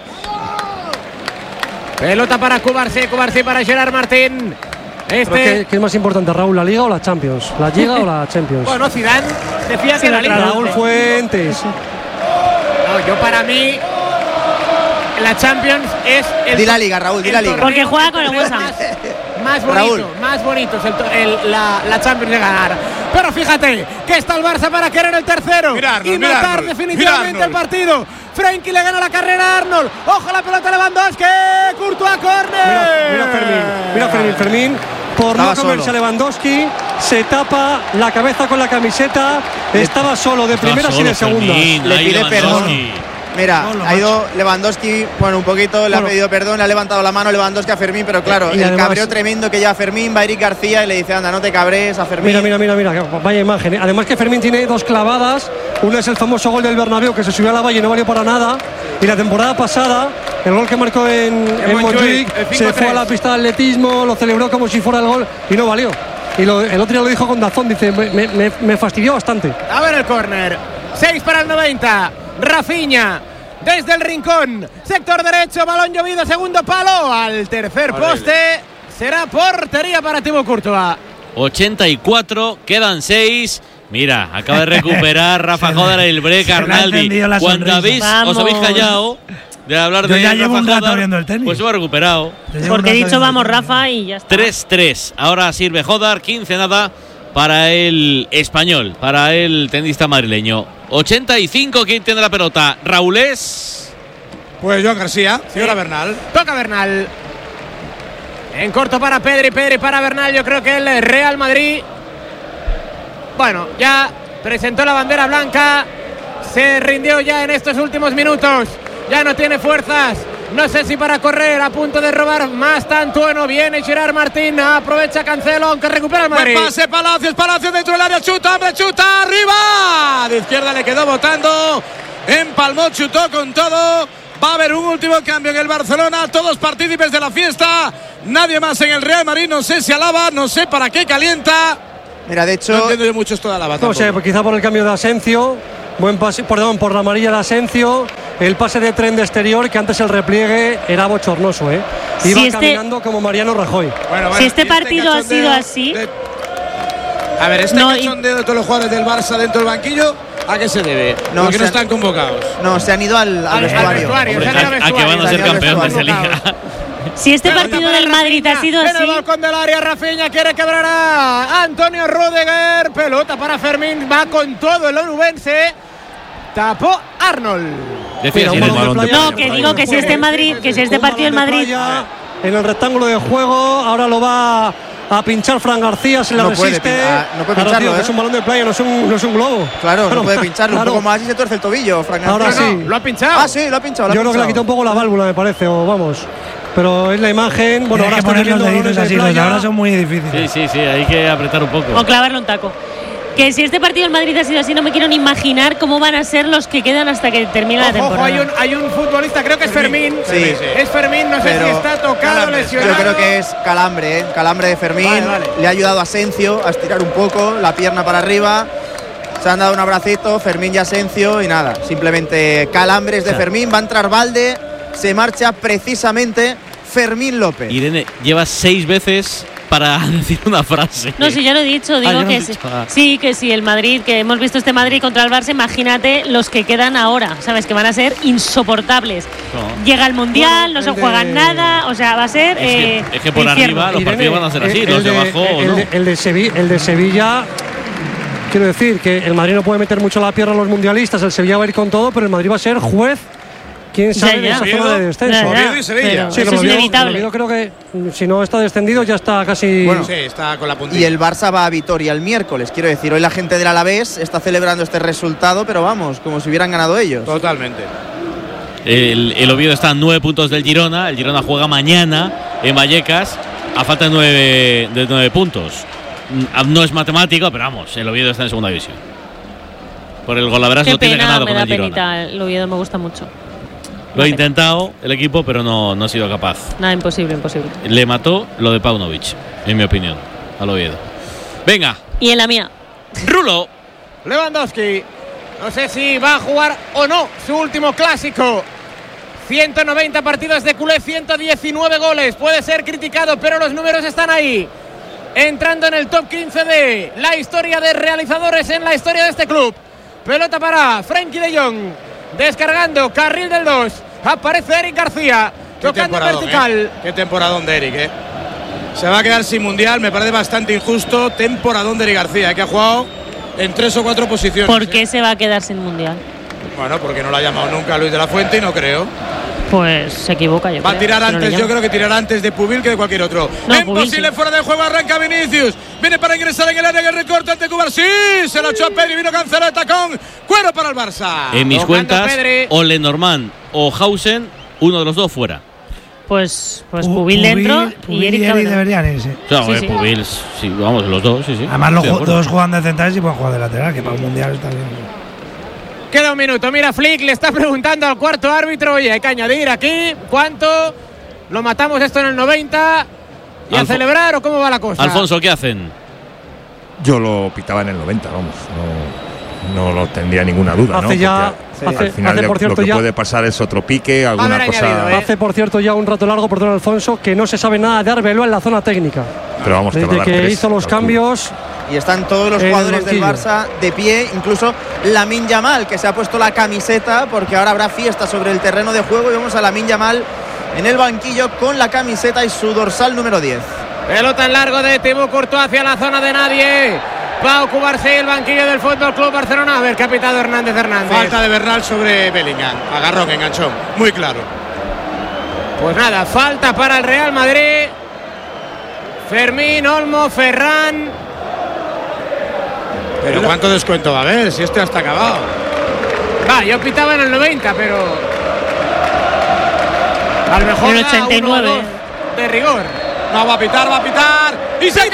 Pelota para Cubarsí, Cubarsí para Gerard Martín. Este... ¿Qué, ¿Qué es más importante, Raúl, la Liga o la Champions? ¿La Liga o la Champions? Bueno, Zidane decía sí, que la Liga. Raúl Fuentes. No, yo para mí la Champions es el. Di la Liga, Raúl, di la Liga. Porque juega con el West Ham. Más bonito, Raúl. más bonito es el, el, la, la Champions de ganar. Pero fíjate que está el Barça para querer el tercero mira Arnold, y matar Arnold, definitivamente el partido. Frenkie le gana la carrera a Arnold. Ojo la pelota Lewandowski. Courtois, córner. Mira, mira Fermín, mira Fermín, Fermín. Por Estaba no comerse a Lewandowski, se tapa la cabeza con la camiseta. Estaba solo de primeras y de segundas. Le pide perdón. Mira, ha ido Lewandowski, bueno, un poquito, le bueno, ha pedido perdón, le ha levantado la mano Lewandowski a Fermín, pero claro, el además, cabreo tremendo que lleva Fermín, va Eric García y le dice, anda, no te cabres a Fermín. Mira, mira, mira, mira, vaya imagen. ¿eh? Además que Fermín tiene dos clavadas, una es el famoso gol del Bernabéu que se subió a la valla y no valió para nada, y la temporada pasada, el gol que marcó en, en Montjuic, se fue a la pista de atletismo, lo celebró como si fuera el gol y no valió. Y lo, el otro día lo dijo con Dazón, dice, me, me, me fastidió bastante. A ver el córner, seis para el noventa, Rafinha. Desde el rincón, sector derecho, balón llovido, segundo palo, al tercer poste, será portería para Thibaut Courtois. ochenta y cuatro, quedan seis. Mira, acaba de recuperar Rafa Jodar el break Arnaldi. Cuando habéis, os habéis callado de hablar Yo de ya Rafa llevo un rato Jodar, viendo el tenis. Pues lo ha recuperado. Porque he dicho vamos Rafa y ya está. tres tres, ahora sirve Jodar, quince nada para el español, para el tenista madrileño. ochenta y cinco, ¿quién tiene la pelota? ¿Raulés? Pues Joan García, señora sí. Bernal. Toca Bernal. En corto para Pedri, Pedri para Bernal. Yo creo que el Real Madrid, bueno, ya presentó la bandera blanca, se rindió ya en estos últimos minutos, ya no tiene fuerzas, no sé si para correr, a punto de robar más Tantueno. Viene Gerard Martín, aprovecha Cancelo, aunque recupera el Madrid. Buen pase, Palacios, Palacios dentro del área, chuta, hombre, chuta, arriba. De izquierda le quedó botando, empalmó, chutó con todo. Va a haber un último cambio en el Barcelona, todos partícipes de la fiesta, nadie más en el Real Madrid, no sé si alaba, no sé para qué calienta. Mira, de hecho, no entiendo yo mucho esto de alaba. No sé, pues quizá por el cambio de Asencio, buen pase, perdón, por la amarilla de Asencio, el pase de tren de exterior, que antes el repliegue era bochornoso, ¿eh? Iba si este, caminando como Mariano Rajoy. Bueno, bueno, si este partido este ha sido así. De, a ver, este no, cachondeo de todos los jugadores del Barça dentro del banquillo, ¿a qué se debe? No, Porque no han, están convocados. No, se han ido al, al, al vestuario. vestuario Hombre, a, a que van a ser campeones de liga. Si este partido del Madrid ha sido así. En el balcón del área, Rafinha quiere quebrar a Antonio Rudiger. Pelota para Fermín, va con todo el onubense. Tapó Arnold. Decía, Mira, el balón de no, que digo que si este Madrid, que si este partido del Madrid. En el rectángulo de juego, ahora lo va a pinchar Fran García, se le no resiste. Puede, ah, no puede claro, pincharlo, tío, ¿eh? Es un balón de playa, no es un, no es un globo. Claro, claro, no puede pincharlo. Claro. Un poco más y se tuerce el tobillo, Fran García. Ahora sí. Lo ha pinchado. Ah, sí, lo ha pinchado. Lo Yo ha creo que le ha pinchado. quitado un poco la válvula, me parece, o vamos. Pero es la imagen. Bueno, ahora hay que poner los deditos de así, los de ahora son muy Sí, difíciles. sí, sí, hay que apretar un poco. O clavarle un taco. Que si este partido del Madrid ha sido así, no me quiero ni imaginar cómo van a ser los que quedan hasta que termine la Ojo, temporada. ojo, hay un, hay un futbolista, creo que es Fermín. Sí, sí. Es Fermín, no sé Pero si está tocado, calambre. lesionado. Yo creo que es calambre, ¿eh? Calambre de Fermín. Vale, vale. Le ha ayudado a Asencio a estirar un poco la pierna para arriba. Se han dado un abracito, Fermín y Asencio, y nada, simplemente calambres de Fermín. Va a entrar Valde, se marcha precisamente Fermín López. Irene, llevas seis veces para decir una frase. No, si ya lo he dicho, digo Ah, ya que lo has sí, dicho. Ah. sí, que sí, el Madrid, que hemos visto este Madrid contra el Barça, imagínate los que quedan ahora, ¿sabes? Que van a ser insoportables. No. Llega el Mundial, Bueno, no se el de- juegan nada, o sea, va a ser Es que, eh, es que por infierno. arriba los Irene, partidos van a ser así, el- los el de abajo el no. de, el de Sevilla, el de Sevilla, quiero decir que el Madrid no puede meter mucho la pierna a los mundialistas, el Sevilla va a ir con todo, pero el Madrid va a ser juez, quién Ya, sabe, de ya. esa zona de descenso. Ya, ya. Oviedo y Sevilla. Pero Sí, eso pero es el Oviedo- inevitable. el Oviedo creo que mm, si no está descendido ya está casi. Bueno, Sí, está con la puntilla. Y el Barça va a Vitoria el miércoles. Quiero decir, hoy la gente del Alavés está celebrando este resultado, pero vamos, como si hubieran ganado ellos. Totalmente. El, el Oviedo está a nueve puntos del Girona. El Girona juega mañana en Vallecas a falta de nueve, de nueve puntos. Mm, No es matemático, pero vamos, el Oviedo está en segunda división. Por el golaveras Qué no tiene pena, ganado me con da el Girona. penita, el Oviedo me gusta mucho. Lo ha intentado el equipo, pero no, no ha sido capaz. Nada, imposible, imposible. Le mató lo de Paunovic, en mi opinión, al Oviedo. Venga, Y en la mía. Rulo. Lewandowski, no sé si va a jugar o no su último clásico. ciento noventa partidos de culé, ciento diecinueve goles. Puede ser criticado, pero los números están ahí. Entrando en el top quince de la historia de realizadores en la historia de este club. Pelota para Frenkie de Jong. Descargando, carril del dos. Aparece Eric García. Qué Tocando temporadón, vertical. ¿eh? Qué temporadón de Eric, ¿eh? Se va a quedar sin mundial, me parece bastante injusto. Temporadón de Eric García, ¿eh? Que ha jugado en tres o cuatro posiciones. ¿Por ¿eh? qué se va a quedar sin mundial? Bueno, porque no lo ha llamado nunca Luis de la Fuente y no creo. Pues se equivoca, yo Va a creo, tirar que no le antes, llama. yo creo que tirará antes de Pubil que de cualquier otro. No, Imposible Pubil, sí. fuera de juego, arranca Vinicius. Viene para ingresar en el área que recorta ante Cubar. Sí, se lo echó a Pedri, vino Cancelo de tacón. Cuero para el Barça. En mis Tocando cuentas, Pedri. o Lenormand o Hausen, uno de los dos fuera. Pues, pues Pu- Pubil dentro Pubil y Eric Eric Cabral. deberían irse. O sea, Sí, eh, sí. Pubil, sí, vamos, los dos, sí, sí. Además, los Estoy de ju- acuerdo. dos juegan de centrales y pueden jugar de lateral, que para un mundial está bien. Queda un minuto. Mira, Flick le está preguntando al cuarto árbitro. Oye, hay que añadir aquí. ¿Cuánto? ¿Lo matamos esto en el noventa? ¿Y a Alfo- celebrar o cómo va la cosa? Alfonso, ¿qué hacen? Yo lo pitaba en el noventa, vamos. No, no lo tendría ninguna duda, Hace ¿no? ya- Porque hace- al final hace, lo, por cierto, lo que ya- puede pasar es otro pique, alguna haber cosa. añadido, ¿eh? Hace, por cierto, ya un rato largo, perdón, Alfonso, que no se sabe nada de Arbeloa en la zona técnica. Pero vamos, te va a Desde dar que tres, hizo los calculo. cambios, Y están todos los En el jugadores del banquillo. Barça de pie, incluso Lamine Yamal, que se ha puesto la camiseta porque ahora habrá fiesta sobre el terreno de juego. Y vemos a Lamine Yamal en el banquillo con la camiseta y su dorsal número diez. Pelota en largo de Thibaut Courtois hacia la zona de nadie. Va a ocuparse el banquillo del Fútbol Club Barcelona. A ver, qué ha pitado Hernández Hernández. Falta de Bernal sobre Bellingham. Agarrón, enganchón. Muy claro. Pues nada, falta para el Real Madrid. Fermín, Olmo, Ferran. Pero ¿cuánto descuento va a haber? Si esto ya está acabado. Va, yo pitaba en el noventa, pero a lo mejor en el ochenta y nueve de rigor. No, va a pitar, va a pitar. ¡Y se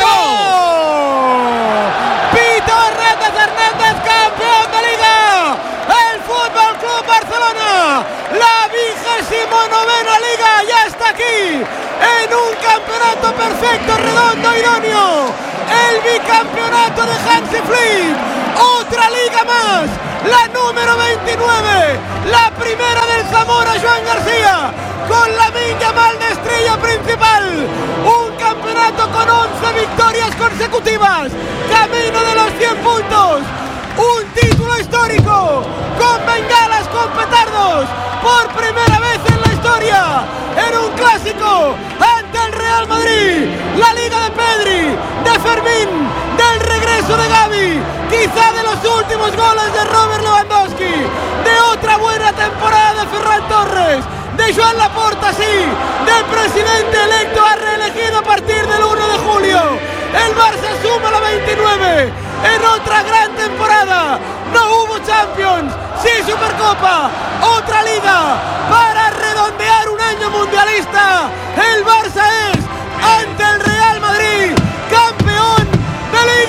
acabó! Pito Hernández Hernández, campeón de Liga. El Fútbol Club Barcelona, la vigésimo novena Liga ya está aquí, en un campeonato perfecto, redondo, idóneo. El bicampeonato de Hansi Flick, otra liga más, la número veintinueve, la primera del Zamora Joan García, con Lamine Yamal de estrella principal. Un campeonato con once victorias consecutivas, camino de los cien puntos. Un título histórico, con bengalas, con petardos, por primera vez en la historia, en un clásico ante el Real Madrid. La Liga de Pedri, de Fermín, del regreso de Gavi, quizá de los últimos goles de Robert Lewandowski, de otra buena temporada de Ferran Torres, de Joan Laporta, sí, del presidente electo a reelegido a partir del uno de julio. El Barça suma la veintinueve en otra gran temporada. No hubo Champions, sí Supercopa, otra liga para redondear un año mundialista. El Barça es, ante el Real Madrid, campeón de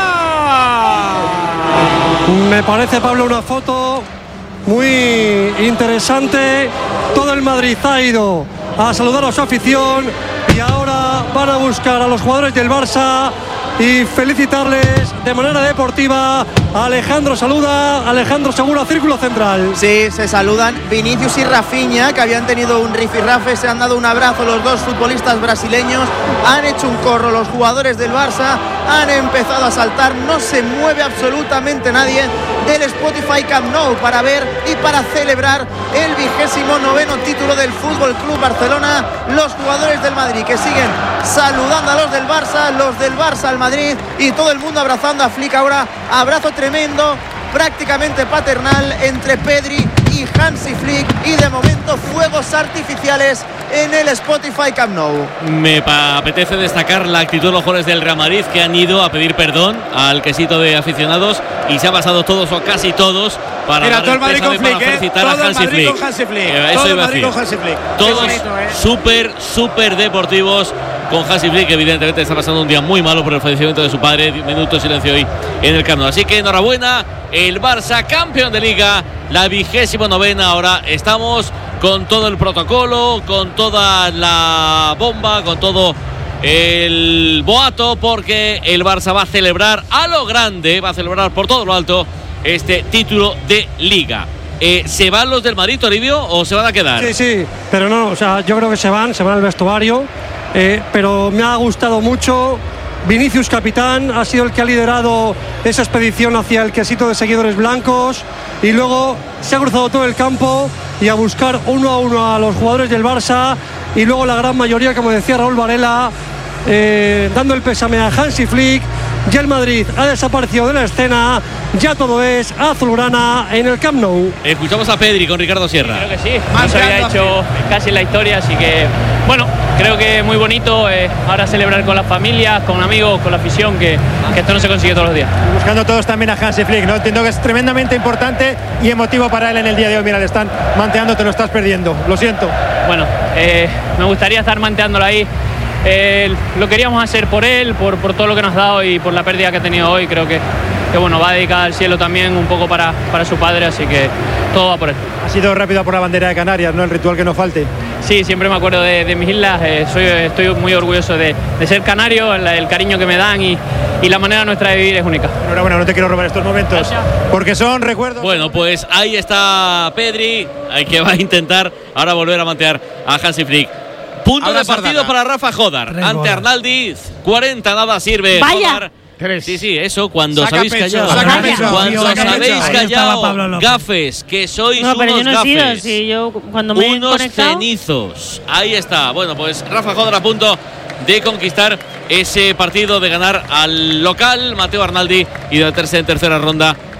Liga. Me parece, Pablo, una foto muy interesante. Todo el Madrid ha ido a saludar a su afición y ahora van a buscar a los jugadores del Barça y felicitarles de manera deportiva. Alejandro saluda, Alejandro Segura, círculo central. Sí, se saludan Vinicius y Rafinha, que habían tenido un rifirrafe, se han dado un abrazo los dos futbolistas brasileños, han hecho un corro los jugadores del Barça, han empezado a saltar, no se mueve absolutamente nadie del Spotify Camp Nou para ver y para celebrar el vigésimo noveno título del Fútbol Club Barcelona. Los jugadores del Madrid que siguen saludando a los del Barça, los del Barça al Madrid, y todo el mundo abrazando a Flick. Ahora abrazo tremendo, prácticamente paternal, entre Pedri y Hansi Flick, y de momento fuegos artificiales en el Spotify Camp Nou. Me apetece destacar la actitud de los jugadores del Real Madrid, que han ido a pedir perdón al quesito de aficionados y se han pasado todos o casi todos para, Mira, todo el Madrid con Flick, felicitar eh. a todo Hansi el Madrid Flick. con Hansi Flick. Eh, todo el Madrid Madrid con Hansi Flick. Todos bonito, eh. súper, súper deportivos con Hansi Flick, que evidentemente está pasando un día muy malo por el fallecimiento de su padre. Minuto de silencio hoy en el Camp Nou. Así que enhorabuena, el Barça campeón de Liga, la vigésimo novena. Ahora estamos con todo el protocolo, con toda la bomba, con todo el boato, porque el Barça va a celebrar a lo grande, va a celebrar por todo lo alto este título de Liga. Eh, ¿Se van los del Madrid, Toribio, o se van a quedar? Sí, sí, pero no, o sea, yo creo que se van, se van al vestuario, eh, pero me ha gustado mucho. Vinicius, capitán, ha sido el que ha liderado esa expedición hacia el quesito de seguidores blancos, y luego se ha cruzado todo el campo y a buscar uno a uno a los jugadores del Barça, y luego la gran mayoría, como decía Raúl Varela, eh, dando el pésame a Hansi Flick. Ya el Madrid ha desaparecido de la escena, ya todo es azulgrana en el Camp Nou. Escuchamos a Pedri con Ricardo Sierra. Creo que sí, no se había hecho casi en la historia, así que bueno, creo que es muy bonito eh, ahora celebrar con las familias, con amigos, con la afición, que, que esto no se consigue todos los días. Buscando todos también a Hansi Flick, ¿no? Entiendo que es tremendamente importante y emotivo para él en el día de hoy. Mira, le están manteando, te lo estás perdiendo, lo siento. Bueno, eh, me gustaría estar manteándolo ahí. Eh, lo queríamos hacer por él, por, por todo lo que nos ha dado y por la pérdida que ha tenido hoy. Creo que, que bueno, va dedicada al cielo también un poco para, para su padre, así que todo va por él. Ha sido rápido por la bandera de Canarias, ¿no? El ritual que no falte. Sí, siempre me acuerdo de, de mis islas. Eh, soy, estoy muy orgulloso de, de ser canario, el, el cariño que me dan y, y la manera nuestra de vivir es única. Enhorabuena, no te quiero robar estos momentos. Gracias. Porque son recuerdos. Bueno, pues ahí está Pedri, que va a intentar ahora volver a mantear a Hansi Flick. Punto ahora de partido Sardana. Para Rafa Jodar Tres ante Arnaldi. cuarenta, nada sirve. Vaya. Jodar. Sí, sí, eso cuando os saca habéis pecho, callado. saca pecho, cuando os habéis callado, gafes, que sois no, pero unos yo no he gafes. Sido, si yo cuando me unos he conectado... cenizos. Ahí está. Bueno, pues Rafa Jodar a punto de conquistar ese partido, de ganar al local Mateo Arnaldi y de meterse en tercera ronda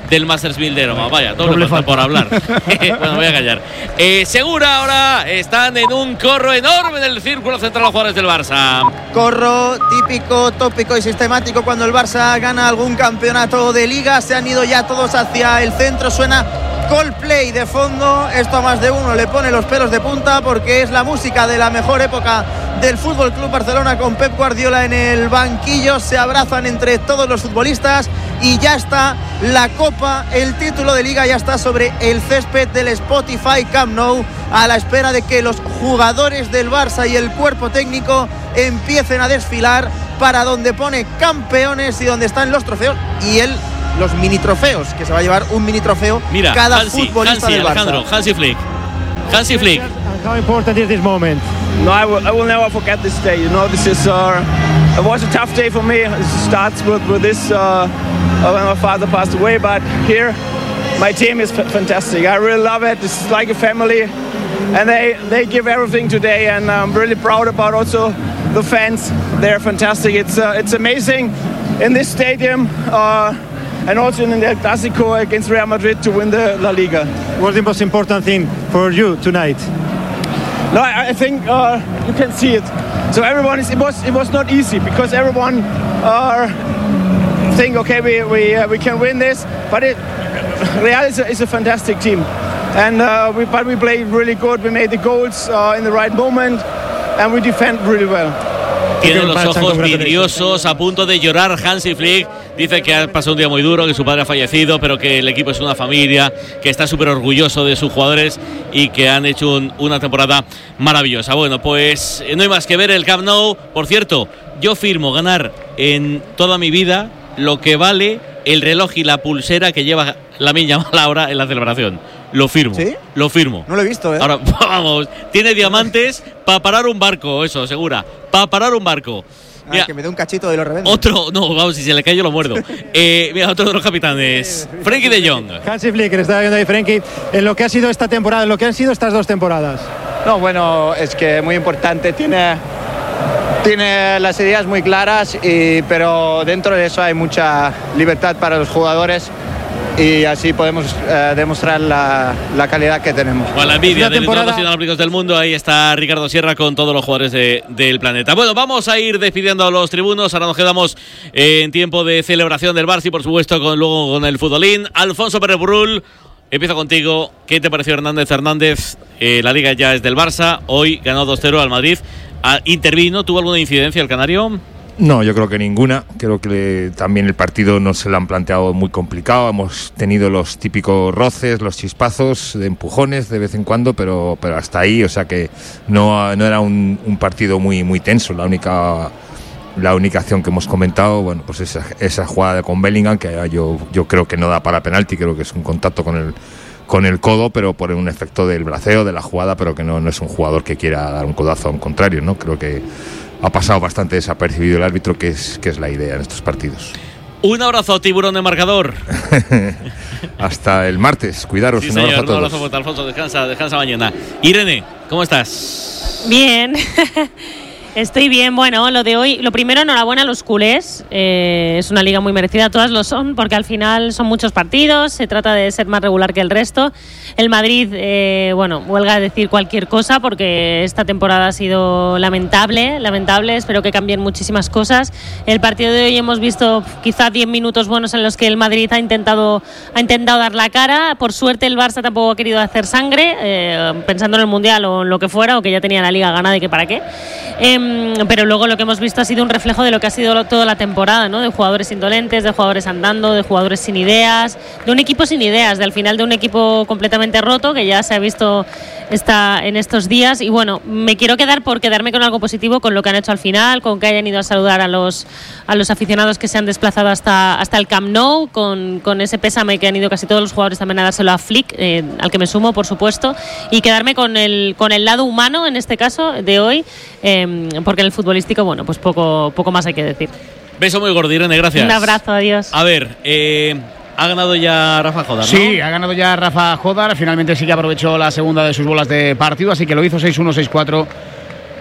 del Masters mil de Roma. Vaya, doble, doble falta, falta por hablar. Bueno, voy a callar. Eh, Segura ahora están en un corro enorme en el círculo central los jugadores del Barça. Corro típico, tópico y sistemático cuando el Barça gana algún campeonato de liga. Se han ido ya todos hacia el centro. Suena Coldplay de fondo. Esto a más de uno le pone los pelos de punta porque es la música de la mejor época del F C Barcelona, con Pep Guardiola en el banquillo. Se abrazan entre todos los futbolistas y ya está la Copa, el título de liga ya está sobre el césped del Spotify Camp Nou, a la espera de que los jugadores del Barça y el cuerpo técnico empiecen a desfilar para donde pone campeones y donde están los trofeos y el los mini trofeos, que se va a llevar un mini trofeo. Mira, cada Hansi, futbolista Hansi, del Barça. Alejandro, Hansi Flick. Hansi Flick. How important is this moment? No, I will, I will never forget this day. You know, this is uh, it was a tough day for me. It starts with, with this uh, when my father passed away, but here my team is f- fantastic. I really love it. It's like a family, and they they give everything today, and I'm really proud about also the fans. They're fantastic. It's uh, it's amazing in this stadium. Uh, And also in the Clásico against Real Madrid to win the La Liga. What's the most important thing for you tonight? No, I, I think uh, you can see it. So everyone is. It was. It was not easy because everyone uh, think, okay, we we uh, we can win this, but it, Real is a, is a fantastic team, and uh, we but we played really good. We made the goals uh, in the right moment, and we defend really well. Tiene los ojos vidriosos, a punto de llorar Hansi Flick. Dice que ha pasado un día muy duro, que su padre ha fallecido, pero que el equipo es una familia, que está súper orgulloso de sus jugadores y que han hecho un, una temporada maravillosa. Bueno, pues no hay más que ver el Camp Nou. Por cierto, yo firmo ganar en toda mi vida lo que vale el reloj y la pulsera que lleva Lamine Yamal ahora en la celebración. Lo firmo. ¿Sí? Lo firmo. No lo he visto, ¿eh? Ahora, vamos, tiene diamantes para parar un barco, eso, segura. Para parar un barco. Mira, ah, que me dé un cachito y lo revendo. Otro, no, vamos, si se le cae yo lo muerdo. eh, mira, otro de los capitanes, Frenkie de Jong. Hansi Flick, que está viendo ahí Frenkie, en lo que ha sido esta temporada, en lo que han sido estas dos temporadas. No, bueno, es que muy importante, tiene, tiene las ideas muy claras, y, pero dentro de eso hay mucha libertad para los jugadores. Y así podemos eh, demostrar la, la calidad que tenemos. Con la envidia de los nacionales olímpicos del mundo, ahí está Ricardo Sierra con todos los jugadores de, del planeta. Bueno, vamos a ir despidiendo a los tribunos. Ahora nos quedamos en tiempo de celebración del Barça y por supuesto con, luego con el futbolín. Alfonso Pérez Burrul, empiezo contigo. ¿Qué te pareció Hernández Hernández? Eh, la liga ya es del Barça. Hoy ganó dos cero al Madrid. Ah, ¿intervino? ¿Tuvo alguna incidencia el canario? No, yo creo que ninguna. Creo que también el partido no se lo han planteado muy complicado. Hemos tenido los típicos roces, los chispazos, de empujones de vez en cuando, pero, pero hasta ahí. O sea que no, no era un, un partido muy, muy tenso. La única, la única acción que hemos comentado, bueno, pues esa, esa jugada con Bellingham, que yo, yo creo que no da para penalti. Creo que es un contacto con el, con el codo, pero por un efecto del braceo, de la jugada, pero que no, no es un jugador que quiera dar un codazo a un contrario, ¿no? Creo que ha pasado bastante desapercibido el árbitro, que es, que es la idea en estos partidos. Un abrazo, tiburón de marcador. Hasta el martes, cuidaros. Sí, un señor, abrazo a todos. Un abrazo fuerte, Alfonso, descansa, descansa mañana. Irene, ¿cómo estás? Bien. Estoy bien. Bueno, lo de hoy, lo primero, enhorabuena a los culés. Eh, es una liga muy merecida, todas lo son, porque al final son muchos partidos, se trata de ser más regular que el resto. El Madrid, eh, bueno, huelga a decir cualquier cosa, porque esta temporada ha sido lamentable, lamentable. Espero que cambien muchísimas cosas. El partido de hoy hemos visto quizá diez minutos buenos en los que el Madrid ha intentado, ha intentado dar la cara. Por suerte el Barça tampoco ha querido hacer sangre, eh, pensando en el Mundial o en lo que fuera, o que ya tenía la liga ganada y que para qué. Eh, pero luego lo que hemos visto ha sido un reflejo de lo que ha sido toda la temporada, ¿no? De jugadores indolentes, de jugadores andando, de jugadores sin ideas, de un equipo sin ideas, de al final de un equipo completamente roto, que ya se ha visto esta, en estos días. Y bueno, me quiero quedar por quedarme con algo positivo, con lo que han hecho al final, con que hayan ido a saludar a los, a los aficionados que se han desplazado hasta, hasta el Camp Nou, con, con ese pésame que han ido casi todos los jugadores también a dárselo a Flick, eh, al que me sumo, por supuesto, y quedarme con el, con el lado humano, en este caso, de hoy, eh, porque en el futbolístico, bueno, pues poco, poco más hay que decir. Beso muy gordo, Irene, gracias. Un abrazo, adiós. A ver, eh, ha ganado ya Rafa Jodar, ¿no? Sí, ha ganado ya Rafa Jodar. Finalmente sí que aprovechó la segunda de sus bolas de partido, así que lo hizo seis uno, seis cuatro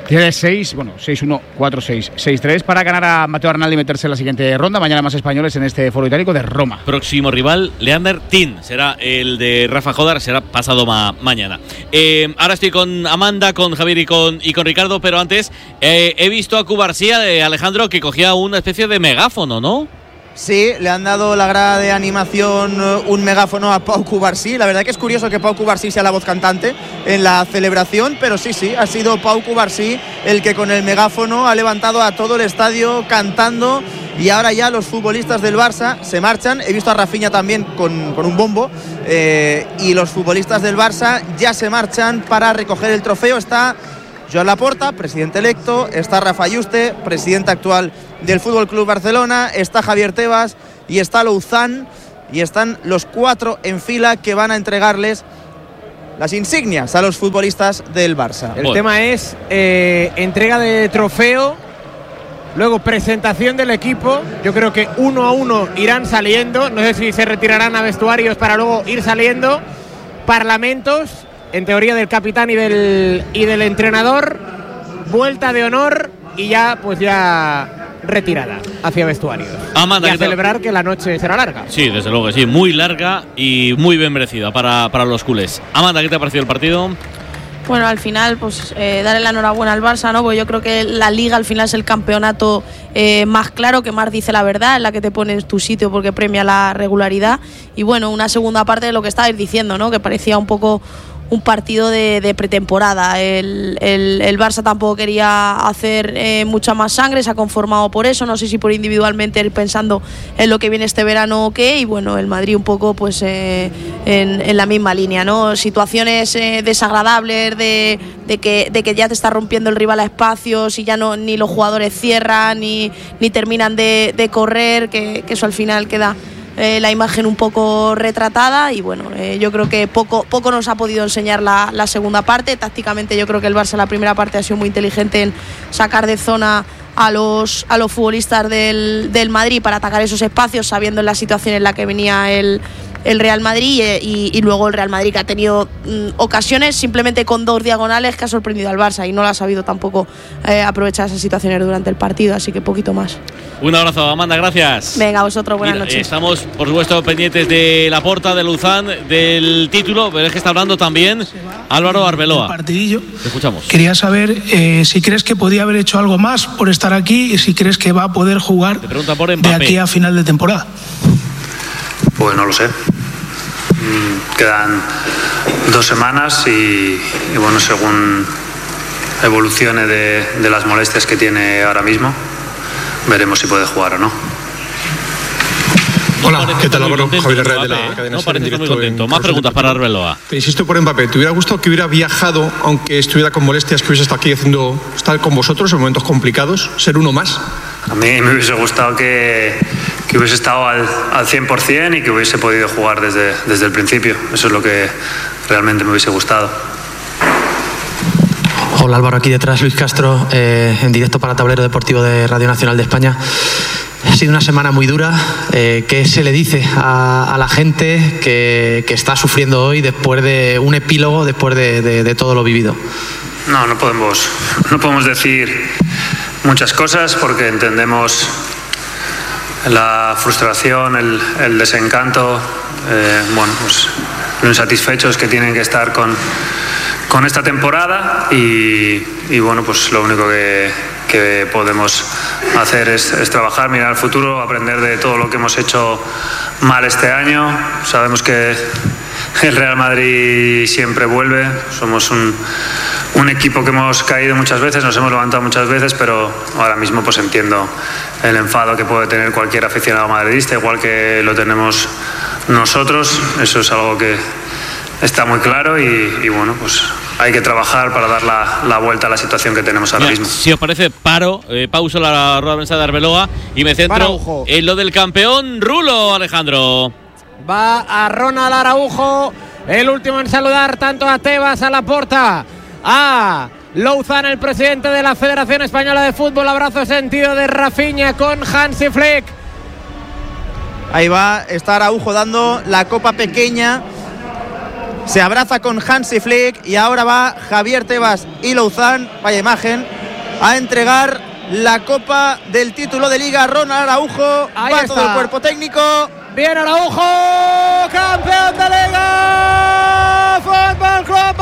Tiene seis, bueno, seis uno, cuatro seis, seis tres para ganar a Mateo Arnaldo y meterse en la siguiente ronda. Mañana más españoles en este foro itálico de Roma. Próximo rival, Leander Tin. Será el de Rafa Jodar, será pasado ma mañana. Eh, ahora estoy con Amanda, con Javier y con, y con Ricardo, pero antes eh, he visto a Cubarsí, de Alejandro, que cogía una especie de megáfono, ¿no? Sí, le han dado la grada de animación un megáfono a Pau Cubarsí. La verdad que es curioso que Pau Cubarsí sea la voz cantante en la celebración, pero sí, sí, ha sido Pau Cubarsí el que con el megáfono ha levantado a todo el estadio cantando. Y ahora ya los futbolistas del Barça se marchan. He visto a Rafinha también con, con un bombo. Eh, y los futbolistas del Barça ya se marchan para recoger el trofeo. Está Joan Laporta, presidente electo. Está Rafa Yuste, presidente actual del Fútbol Club Barcelona. Está Javier Tebas y está Louzán. Y están los cuatro en fila que van a entregarles las insignias a los futbolistas del Barça. El bueno. tema es eh, entrega de trofeo. Luego presentación del equipo. Yo creo que uno a uno irán saliendo. No sé si se retirarán a vestuarios para luego ir saliendo. Parlamentos, en teoría del capitán y del, y del entrenador. Vuelta de honor y ya pues ya retirada hacia vestuarios. Amanda, y a celebrar que la noche será larga. Sí, desde luego que sí. Muy larga y muy bien merecida para, para los culés. Amanda, ¿qué te ha parecido el partido? Bueno, al final, pues eh, darle la enhorabuena al Barça, ¿no? Porque yo creo que la Liga al final es el campeonato eh, más claro, que más dice la verdad, en la que te pones tu sitio porque premia la regularidad. Y bueno, una segunda parte de lo que estabais diciendo, ¿no? Que parecía un poco un partido de, de pretemporada. El, el, el Barça tampoco quería hacer eh, mucha más sangre, se ha conformado por eso, no sé si por individualmente ir pensando en lo que viene este verano o qué, y bueno, el Madrid un poco pues eh, en, en la misma línea, ¿no? Situaciones eh, desagradables de, de, que, de que ya te está rompiendo el rival a espacios y ya no ni los jugadores cierran ni, ni terminan de, de correr, que, que eso al final queda Eh, la imagen un poco retratada. Y bueno, eh, yo creo que poco, poco nos ha podido enseñar la, la segunda parte. Tácticamente yo creo que el Barça la primera parte ha sido muy inteligente en sacar de zona a los, a los futbolistas del, del Madrid para atacar esos espacios, sabiendo en la situación en la que venía el, el Real Madrid, y, y luego el Real Madrid, que ha tenido mm, ocasiones simplemente con dos diagonales, que ha sorprendido al Barça y no lo ha sabido tampoco eh, aprovechar esas situaciones durante el partido, así que poquito más. Un abrazo, Amanda, gracias. Venga, vosotros, buenas Mira, noches. Estamos, por supuesto, pendientes de Laporta, de Louzán, del título, pero es que está hablando también Álvaro Arbeloa. Partidillo. Te escuchamos. Quería saber eh, si crees que podía haber hecho algo más por estar aquí y si crees que va a poder jugar Te pregunta por de aquí a final de temporada. Pues no lo sé. Quedan dos semanas y, y bueno, según evolucione de, de las molestias que tiene ahora mismo, veremos si puede jugar o no. Hola, ¿qué tal, Álvaro? Javier Herrera de la cadena No SER en parece muy directo contento. en Más Causa preguntas para Deportiva. Arbeloa. Te insisto por Mbappé, ¿te hubiera gustado que hubiera viajado, aunque estuviera con molestias, que hubiese estado aquí haciendo, estar con vosotros en momentos complicados, ser uno más? A mí me hubiese gustado que, que hubiese estado al, al cien por cien y que hubiese podido jugar desde, desde el principio. Eso es lo que realmente me hubiese gustado. Hola Álvaro, aquí detrás Luis Castro, eh, en directo para Tablero Deportivo de Radio Nacional de España. Ha sido una semana muy dura. Eh, ¿Qué se le dice a, a la gente que, que está sufriendo hoy después de un epílogo, después de, de, de todo lo vivido? No, no podemos, no podemos decir muchas cosas porque entendemos la frustración, el, el desencanto, eh, bueno, pues lo insatisfechos que tienen que estar con, con esta temporada y, y bueno, pues lo único que, que podemos hacer es, es trabajar, mirar al futuro, aprender de todo lo que hemos hecho mal este año. Sabemos que el Real Madrid siempre vuelve, somos un, un equipo que hemos caído muchas veces, nos hemos levantado muchas veces, pero ahora mismo pues entiendo el enfado que puede tener cualquier aficionado madridista, igual que lo tenemos nosotros. Eso es algo que está muy claro y, y bueno, pues hay que trabajar para dar la, la vuelta a la situación que tenemos ahora Mira, mismo. Si os parece, paro, eh, pauso la rueda de prensa de Arbeloa y me centro Araujo. en lo del campeón Rulo, Alejandro. Va a Ronald Araujo, el último en saludar tanto a Tebas, a Laporta, a Louzán, el presidente de la Federación Española de Fútbol. Abrazo sentido de Rafinha con Hansi Flick. Ahí va, está Araujo dando la copa pequeña. Se abraza con Hansi Flick y ahora va Javier Tebas y Louzán. Vaya imagen. a entregar la copa del título de Liga. Ronald Araujo, ahí va está todo el cuerpo técnico. Bien Araujo, campeón de Liga, Fútbol Club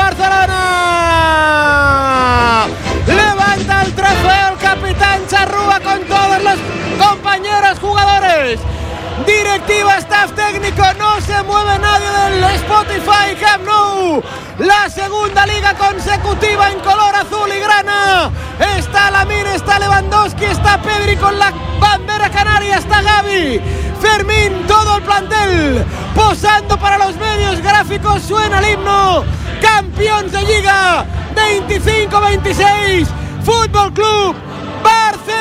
Barcelona. Levanta el trofeo el capitán Charrúa con todos los compañeros jugadores. Directiva, staff técnico, no se mueve nadie del Spotify Camp Nou. La segunda liga consecutiva en color azul y grana. Está Lamine, está Lewandowski, está Pedri con la bandera canaria, está Gavi, Fermín, todo el plantel posando para los medios gráficos. Suena el himno. Campeón de Liga veinticinco veintiséis, Fútbol Club Barcelona.